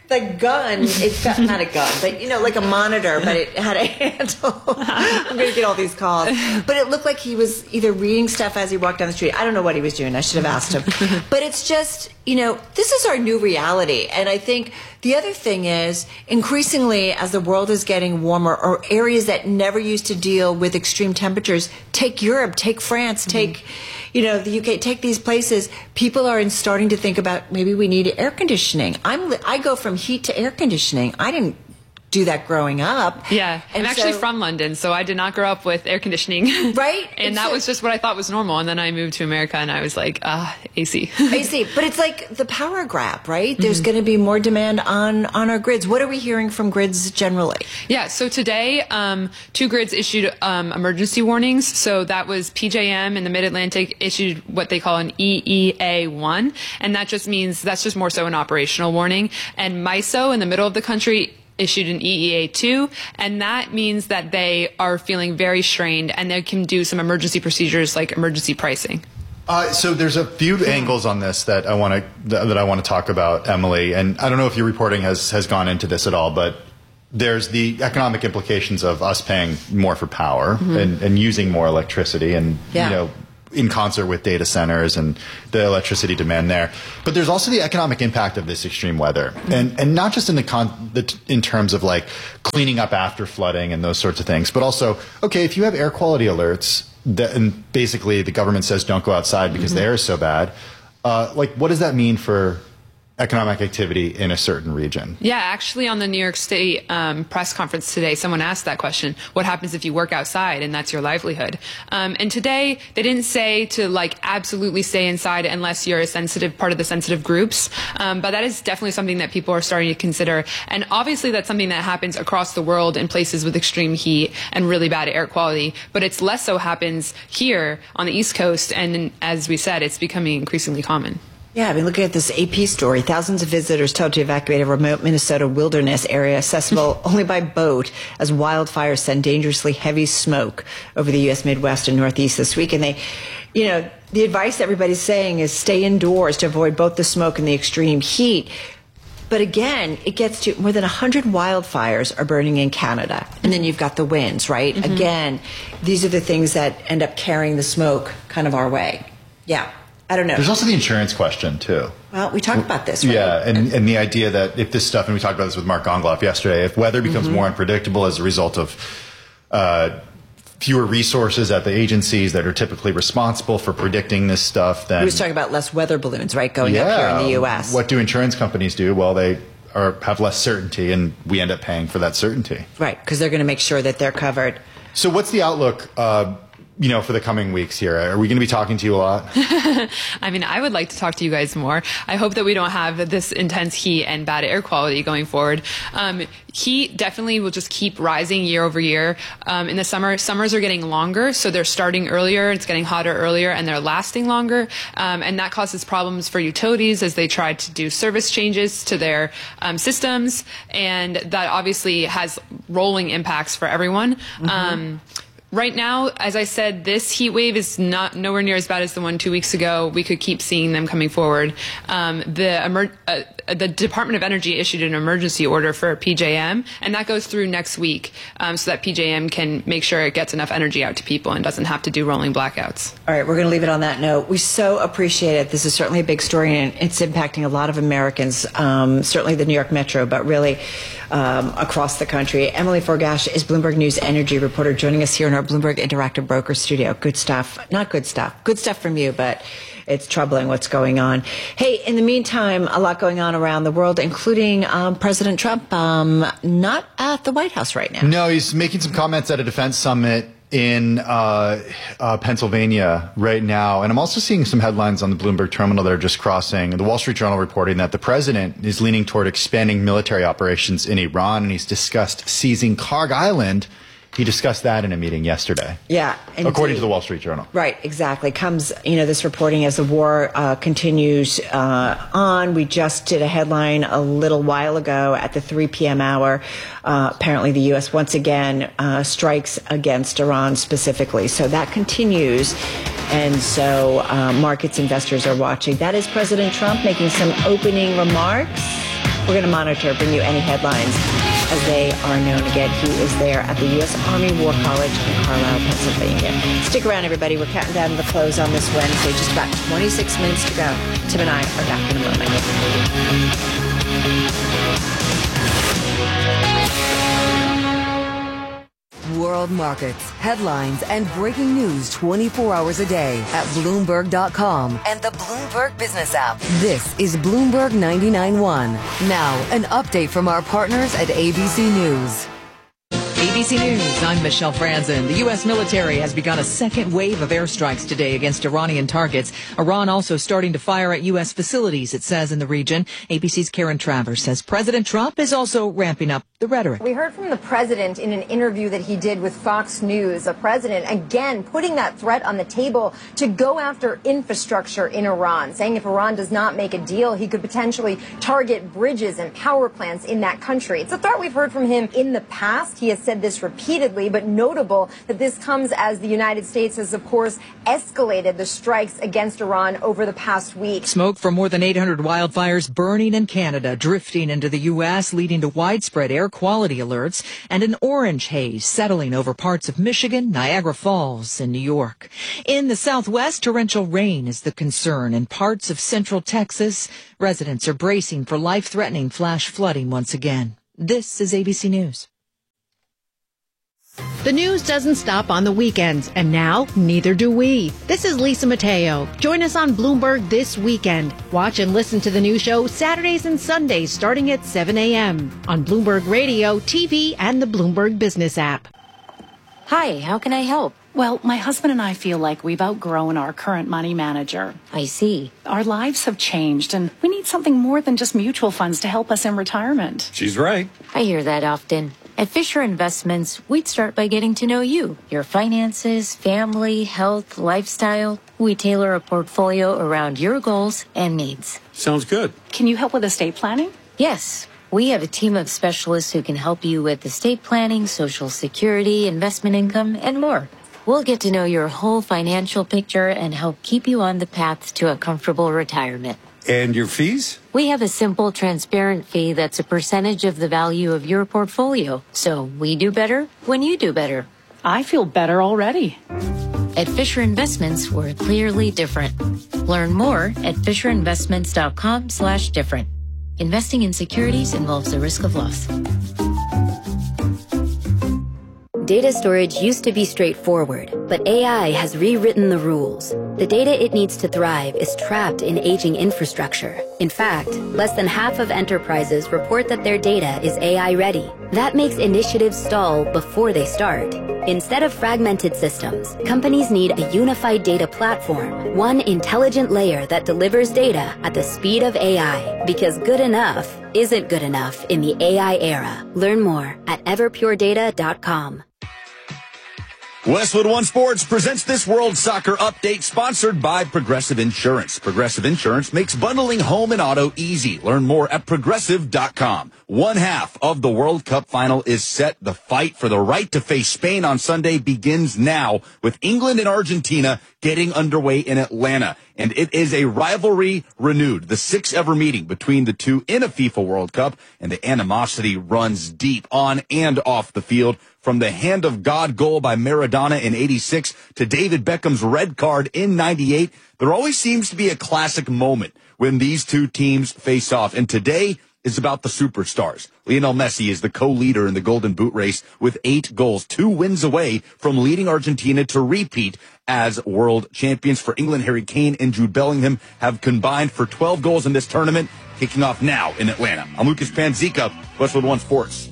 the gun, it felt, not a gun, but, you know, like a monitor, but it had a handle. I'm going to get all these calls. But it looked like he was either reading stuff as he walked down the street. I don't know what he was doing. I should have asked him. But it's just, you know, this is our new reality. And I think the other thing is, increasingly, as the world is getting warmer, or areas that never used to deal with extreme temperatures, take Europe, take France, take... Mm-hmm. You know, the U K, take these places, people are in starting to think about maybe we need air conditioning. I'm, I go from heat to air conditioning. I didn't do that growing up. Yeah. And I'm actually so, from London, so I did not grow up with air conditioning. Right? and it's that a, was just what I thought was normal. And then I moved to America and I was like, ah, A C. A C. But it's like the power grab, right? Mm-hmm. There's going to be more demand on, on our grids. What are we hearing from grids generally? Yeah. So today, um, two grids issued um, emergency warnings. So that was P J M in the Mid-Atlantic issued what they call an E E A one. And that just means that's just more so an operational warning. And MISO in the middle of the country issued an E E A two, and that means that they are feeling very strained and they can do some emergency procedures like emergency pricing. Uh, so there's a few angles on this that I want to that I want to talk about, Emily, and I don't know if your reporting has has gone into this at all, but there's the economic implications of us paying more for power mm-hmm. and, and using more electricity, and yeah. you know, in concert with data centers and the electricity demand there. But there's also the economic impact of this extreme weather. Mm-hmm. And and not just in the, con the in terms of like cleaning up after flooding and those sorts of things, but also, okay, if you have air quality alerts that, and basically the government says don't go outside because mm-hmm. the air is so bad, uh, like what does that mean for economic activity in a certain region? Yeah, actually on the New York State um, press conference today, someone asked that question, what happens if you work outside and that's your livelihood? Um, and today they didn't say to like absolutely stay inside unless you're a sensitive part of the sensitive groups. Um, but that is definitely something that people are starting to consider. And obviously that's something that happens across the world in places with extreme heat and really bad air quality. But it's less so happens here on the East Coast. And as we said, it's becoming increasingly common. Yeah, I mean, looking at this A P story, thousands of visitors told to evacuate a remote Minnesota wilderness area accessible only by boat as wildfires send dangerously heavy smoke over the U S Midwest and Northeast this week. And they, you know, the advice everybody's saying is stay indoors to avoid both the smoke and the extreme heat. But again, it gets to more than one hundred wildfires are burning in Canada. And then you've got the winds, right? Mm-hmm. Again, these are the things that end up carrying the smoke kind of our way. Yeah. I don't know. There's also the insurance question, too. Well, we talked about this, right? Yeah, and, and the idea that if this stuff, and we talked about this with Mark Gongloff yesterday, if weather becomes mm-hmm. more unpredictable as a result of uh, fewer resources at the agencies that are typically responsible for predicting this stuff, then... We was talking about less weather balloons, right, going yeah, up here in the U S. What do insurance companies do? Well, they are, have less certainty, and we end up paying for that certainty. Right, because they're going to make sure that they're covered. So what's the outlook... Uh, you know, for the coming weeks here? Are we going to be talking to you a lot? I mean, I would like to talk to you guys more. I hope that we don't have this intense heat and bad air quality going forward. Um, heat definitely will just keep rising year over year. Um, in the summer, summers are getting longer, so they're starting earlier, it's getting hotter earlier, and they're lasting longer. Um, and that causes problems for utilities as they try to do service changes to their um, systems. And that obviously has rolling impacts for everyone. Mm-hmm. Um, Right now, as I said, this heat wave is not nowhere near as bad as the one two weeks ago. We could keep seeing them coming forward. Um, the, emer uh, the Department of Energy issued an emergency order for P J M, and that goes through next week um, so that P J M can make sure it gets enough energy out to people and doesn't have to do rolling blackouts. All right, we're going to leave it on that note. We so appreciate it. This is certainly a big story, and it's impacting a lot of Americans, um, certainly the New York Metro, but really um, across the country. Emily Forgash is Bloomberg News energy reporter joining us here in our Bloomberg Interactive Broker Studio. Good stuff. Not good stuff. Good stuff from you, but it's troubling what's going on. Hey, in the meantime, a lot going on around the world, including um, President Trump um, not at the White House right now. No, he's making some comments at a defense summit in uh, uh, Pennsylvania right now. And I'm also seeing some headlines on the Bloomberg terminal that are just crossing. The Wall Street Journal reporting that the president is leaning toward expanding military operations in Iran, and he's discussed seizing Karg Island. He discussed that in a meeting yesterday. Yeah. Indeed. According to the Wall Street Journal. Right, exactly. Comes, you know, this reporting as the war uh, continues uh, on. We just did a headline a little while ago at the three p m hour. Uh, apparently the U S once again uh, strikes against Iran specifically. So that continues. And so uh, markets, investors are watching. That is President Trump making some opening remarks. We're going to monitor, bring you any headlines as they are known again. He is there at the U S Army War College in Carlisle, Pennsylvania. Stick around, everybody. We're counting down the close on this Wednesday. Just about twenty-six minutes to go. Tim and I are back in a moment. World markets, headlines, and breaking news twenty-four hours a day at Bloomberg dot com and the Bloomberg Business app. This is Bloomberg ninety-nine point one. Now, an update from our partners at A B C News. A B C News, I'm Michelle Franzen. The U S military has begun a second wave of airstrikes today against Iranian targets. Iran also starting to fire at U S facilities, it says, in the region. A B C's Karen Travers says President Trump is also ramping up the rhetoric. We heard from the president in an interview that he did with Fox News. The president, again, putting that threat on the table to go after infrastructure in Iran, saying if Iran does not make a deal, he could potentially target bridges and power plants in that country. It's a threat we've heard from him in the past. He has said this repeatedly, but notable that this comes as the United States has, of course, escalated the strikes against Iran over the past week. Smoke from more than eight hundred wildfires burning in Canada, drifting into the U S, leading to widespread air quality alerts, and an orange haze settling over parts of Michigan, Niagara Falls, and New York. In the Southwest, torrential rain is the concern in parts of central Texas. Residents are bracing for life-threatening flash flooding once again. This is A B C News. The news doesn't stop on the weekends, and now neither do we. This is Lisa Mateo. Join us on Bloomberg this weekend. Watch and listen to the new show Saturdays and Sundays starting at seven a.m. on Bloomberg Radio, T V, and the Bloomberg Business app. Hi, how can I help? Well, my husband and I feel like we've outgrown our current money manager. I see. Our lives have changed, and we need something more than just mutual funds to help us in retirement. She's right. I hear that often. At Fisher Investments, we'd start by getting to know you, your finances, family, health, lifestyle. We tailor a portfolio around your goals and needs. Sounds good. Can you help with estate planning? Yes. We have a team of specialists who can help you with estate planning, Social Security, investment income, and more. We'll get to know your whole financial picture and help keep you on the path to a comfortable retirement. And your fees? We have a simple, transparent fee that's a percentage of the value of your portfolio. So we do better when you do better. I feel better already. At Fisher Investments, we're clearly different. Learn more at FisherInvestments.com slash different. Investing in securities involves the risk of loss. Data storage used to be straightforward, but A I has rewritten the rules. The data it needs to thrive is trapped in aging infrastructure. In fact, less than half of enterprises report that their data is A I ready. That makes initiatives stall before they start. Instead of fragmented systems, companies need a unified data platform, one intelligent layer that delivers data at the speed of A I, because good enough isn't good enough in the A I era. Learn more at everpure data dot com. Westwood One Sports presents this World Soccer Update, sponsored by Progressive Insurance. Progressive Insurance makes bundling home and auto easy. Learn more at progressive dot com. One half of the World Cup final is set. The fight for the right to face Spain on Sunday begins now, with England and Argentina getting underway in Atlanta. And it is a rivalry renewed, the sixth ever meeting between the two in a FIFA World Cup, and the animosity runs deep on and off the field. From the hand of God goal by Maradona in eighty-six to David Beckham's red card in ninety-eight, there always seems to be a classic moment when these two teams face off. And today is about the superstars. Lionel Messi is the co-leader in the Golden Boot race with eight goals, two wins away from leading Argentina to repeat as world champions. For England, Harry Kane and Jude Bellingham have combined for twelve goals in this tournament, kicking off now in Atlanta. I'm Lucas Panzica, Westwood One Sports.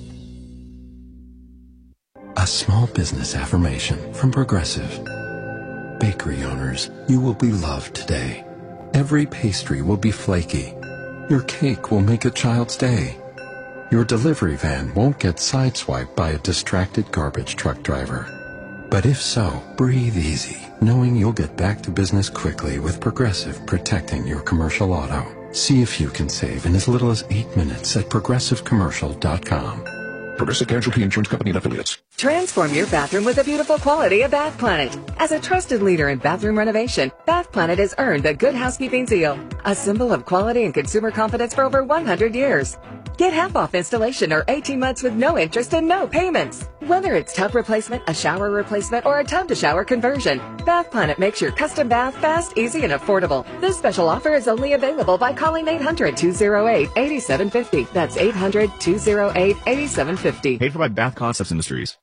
A small business affirmation from Progressive. Bakery owners, you will be loved today. Every pastry will be flaky. Your cake will make a child's day. Your delivery van won't get sideswiped by a distracted garbage truck driver. But if so, breathe easy, knowing you'll get back to business quickly with Progressive protecting your commercial auto. See if you can save in as little as eight minutes at progressive commercial dot com. Progressive Casualty Insurance Company and Affiliates. Transform your bathroom with the beautiful quality of Bath Planet. As a trusted leader in bathroom renovation, Bath Planet has earned the Good Housekeeping seal, a symbol of quality and consumer confidence for over one hundred years. Get half off installation or eighteen months with no interest and no payments. Whether it's tub replacement, a shower replacement, or a tub-to-shower conversion, Bath Planet makes your custom bath fast, easy, and affordable. This special offer is only available by calling eight hundred, two oh eight, eight seven five oh. That's eight hundred, two oh eight, eight seven five oh. Paid for by Bath Concepts Industries.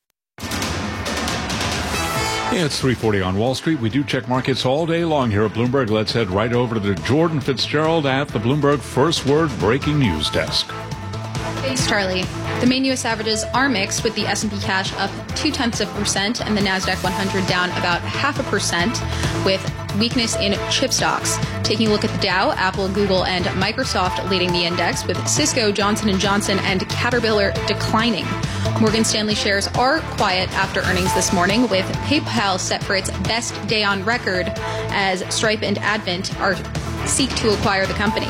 Yeah, it's three forty on Wall Street. We do check markets all day long here at Bloomberg. Let's head right over to Jordan Fitzgerald at the Bloomberg First Word Breaking News Desk. Thanks, Charlie. The main U S averages are mixed, with the S and P cash up two-tenths of a percent and the NASDAQ one hundred down about half a percent, with weakness in chip stocks. Taking a look at the Dow, Apple, Google, and Microsoft leading the index, with Cisco, Johnson and Johnson, and Caterpillar declining. Morgan Stanley shares are quiet after earnings this morning, with PayPal set for its best day on record as Stripe and Advent are seek to acquire the company.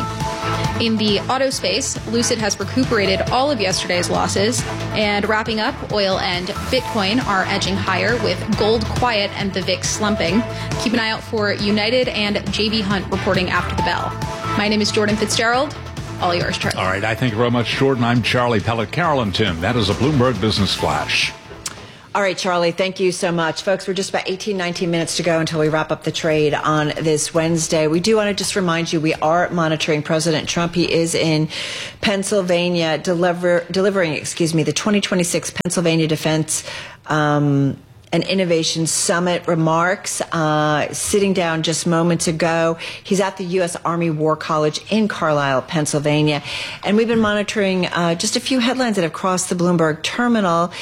In the auto space, Lucid has recuperated all of yesterday's losses. And wrapping up, oil and Bitcoin are edging higher, with gold quiet and the V I X slumping. Keep an eye out for United and J B Hunt reporting after the bell. My name is Jordan Fitzgerald. All yours, Charlie. All right. I thank you very much, Jordan. I'm Charlie Pellet. Carol and Tim, that is a Bloomberg Business Flash. All right, Charlie, thank you so much. Folks, we're just about eighteen, nineteen minutes to go until we wrap up the trade on this Wednesday. We do want to just remind you, we are monitoring President Trump. He is in Pennsylvania deliver, delivering, excuse me, the twenty twenty-six Pennsylvania Defense um, and Innovation Summit remarks, uh, sitting down just moments ago. He's at the U S Army War College in Carlisle, Pennsylvania. And we've been monitoring uh, just a few headlines that have crossed the Bloomberg terminal.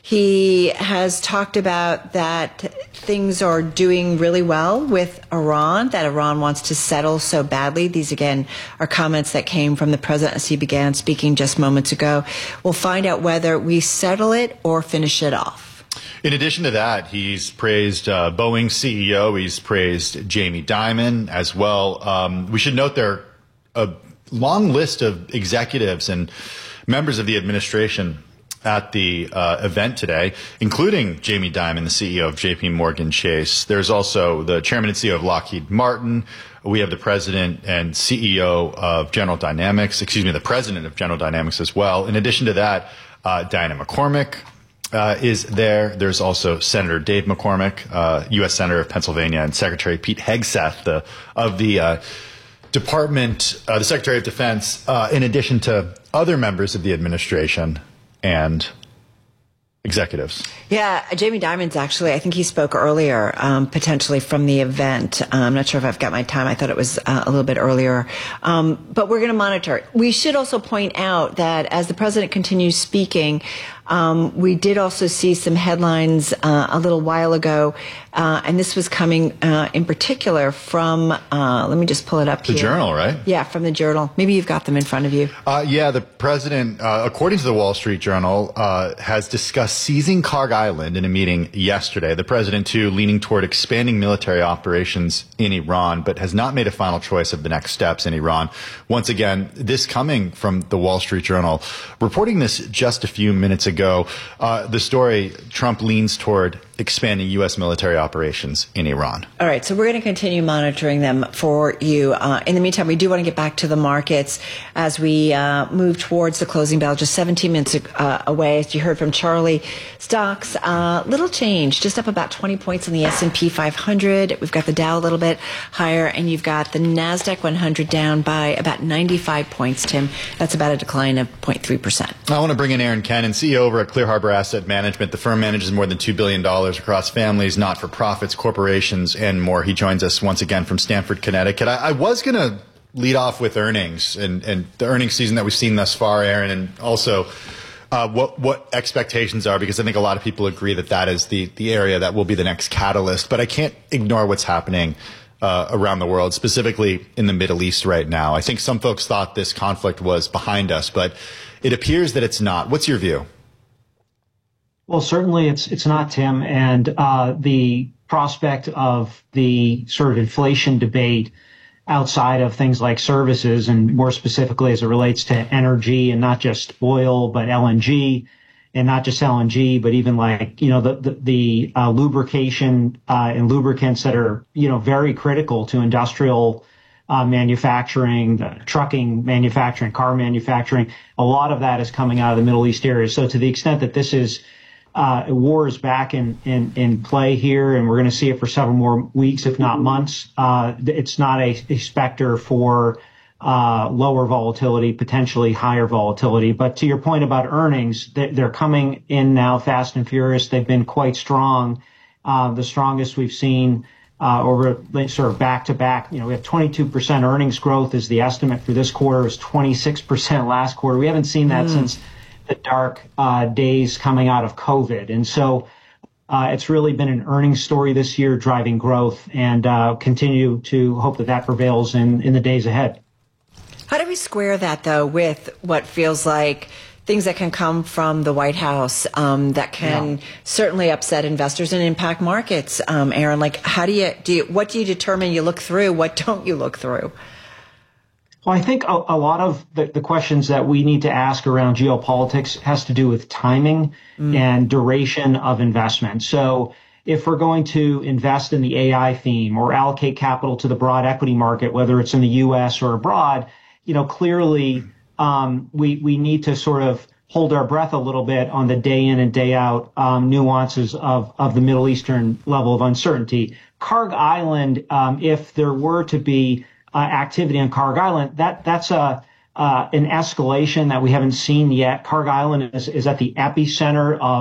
He has talked about that things are doing really well with Iran, that Iran wants to settle so badly. These, again, are comments that came from the president as he began speaking just moments ago. We'll find out whether we settle it or finish it off. In addition to that, he's praised uh, Boeing C E O. He's praised Jamie Dimon as well. Um, we should note there a long list of executives and members of the administration at the uh, event today, including Jamie Dimon, the C E O of J P Morgan Chase. There's also the chairman and C E O of Lockheed Martin. We have the president and C E O of General Dynamics, excuse me, the president of General Dynamics as well. In addition to that, uh, Diana McCormick uh, is there. There's also Senator Dave McCormick, uh, U S Senator of Pennsylvania, and Secretary Pete Hegseth the, of the uh, Department, uh, the Secretary of Defense, uh, in addition to other members of the administration and executives. Yeah, Jamie Dimon's actually, I think he spoke earlier, um, potentially from the event. Uh, I'm not sure if I've got my time. I thought it was uh, a little bit earlier. Um, but we're going to monitor. We should also point out that as the president continues speaking, um, we did also see some headlines uh, a little while ago, uh, and this was coming uh, in particular from, uh, let me just pull it up the here. The Journal, right? Yeah, from the Journal. Maybe you've got them in front of you. Uh, yeah, the president, uh, according to the Wall Street Journal, uh, has discussed seizing Kharg Island in a meeting yesterday. The president, too, leaning toward expanding military operations in Iran, but has not made a final choice of the next steps in Iran. Once again, this coming from the Wall Street Journal. Reporting this just a few minutes ago, uh, the story, Trump leans toward expanding U S military operations in Iran. All right, so we're going to continue monitoring them for you. Uh, in the meantime, we do want to get back to the markets as we uh, move towards the closing bell, just seventeen minutes uh, away. As you heard from Charlie, stocks, uh, little change, just up about twenty points on the S and P five hundred. We've got the Dow a little bit higher, and you've got the NASDAQ one hundred down by about ninety-five points, Tim. That's about a decline of zero point three percent. I want to bring in Aaron Kennan, C E O over at Clear Harbor Asset Management. The firm manages more than two billion dollars across families, not-for-profits, corporations, and more. He joins us once again from Stamford, Connecticut. I, I was going to lead off with earnings and, and the earnings season that we've seen thus far, Aaron, and also uh, what what expectations are, because I think a lot of people agree that that is the, the area that will be the next catalyst. But I can't ignore what's happening uh, around the world, specifically in the Middle East right now. I think some folks thought this conflict was behind us, but it appears that it's not. What's your view? Well, certainly it's it's not, Tim, and uh, the prospect of the sort of inflation debate outside of things like services, and more specifically as it relates to energy, and not just oil, but L N G, and not just L N G, but even like, you know, the the, the uh, lubrication uh, and lubricants that are, you know, very critical to industrial uh, manufacturing, the trucking manufacturing, car manufacturing. A lot of that is coming out of the Middle East area. So to the extent that this is uh, war is back in, in, in play here, and we're going to see it for several more weeks, if not months, uh, it's not a, a specter for uh, lower volatility, potentially higher volatility. But to your point about earnings, they're coming in now fast and furious. They've been quite strong, uh, the strongest we've seen uh, over sort of back to back. You know, we have twenty-two percent earnings growth is the estimate for this quarter. It was twenty-six percent last quarter. We haven't seen that mm. since the dark uh, days coming out of COVID. And so uh, it's really been an earnings story this year driving growth, and uh, continue to hope that that prevails in, in the days ahead. How do we square that, though, with what feels like things that can come from the White House um, that can yeah. certainly upset investors and impact markets? Um, Aaron, like, how do you, do you, what do you determine you look through? What don't you look through? Well, I think a, a lot of the, the questions that we need to ask around geopolitics has to do with timing mm. and duration of investment. So if we're going to invest in the A I theme or allocate capital to the broad equity market, whether it's in the U S or abroad, you know, clearly um, we we need to sort of hold our breath a little bit on the day in and day out um, nuances of, of the Middle Eastern level of uncertainty. Kharg Island, um, if there were to be uh, activity on Kharg Island, that that's a uh, an escalation that we haven't seen yet. Kharg Island is, is at the epicenter of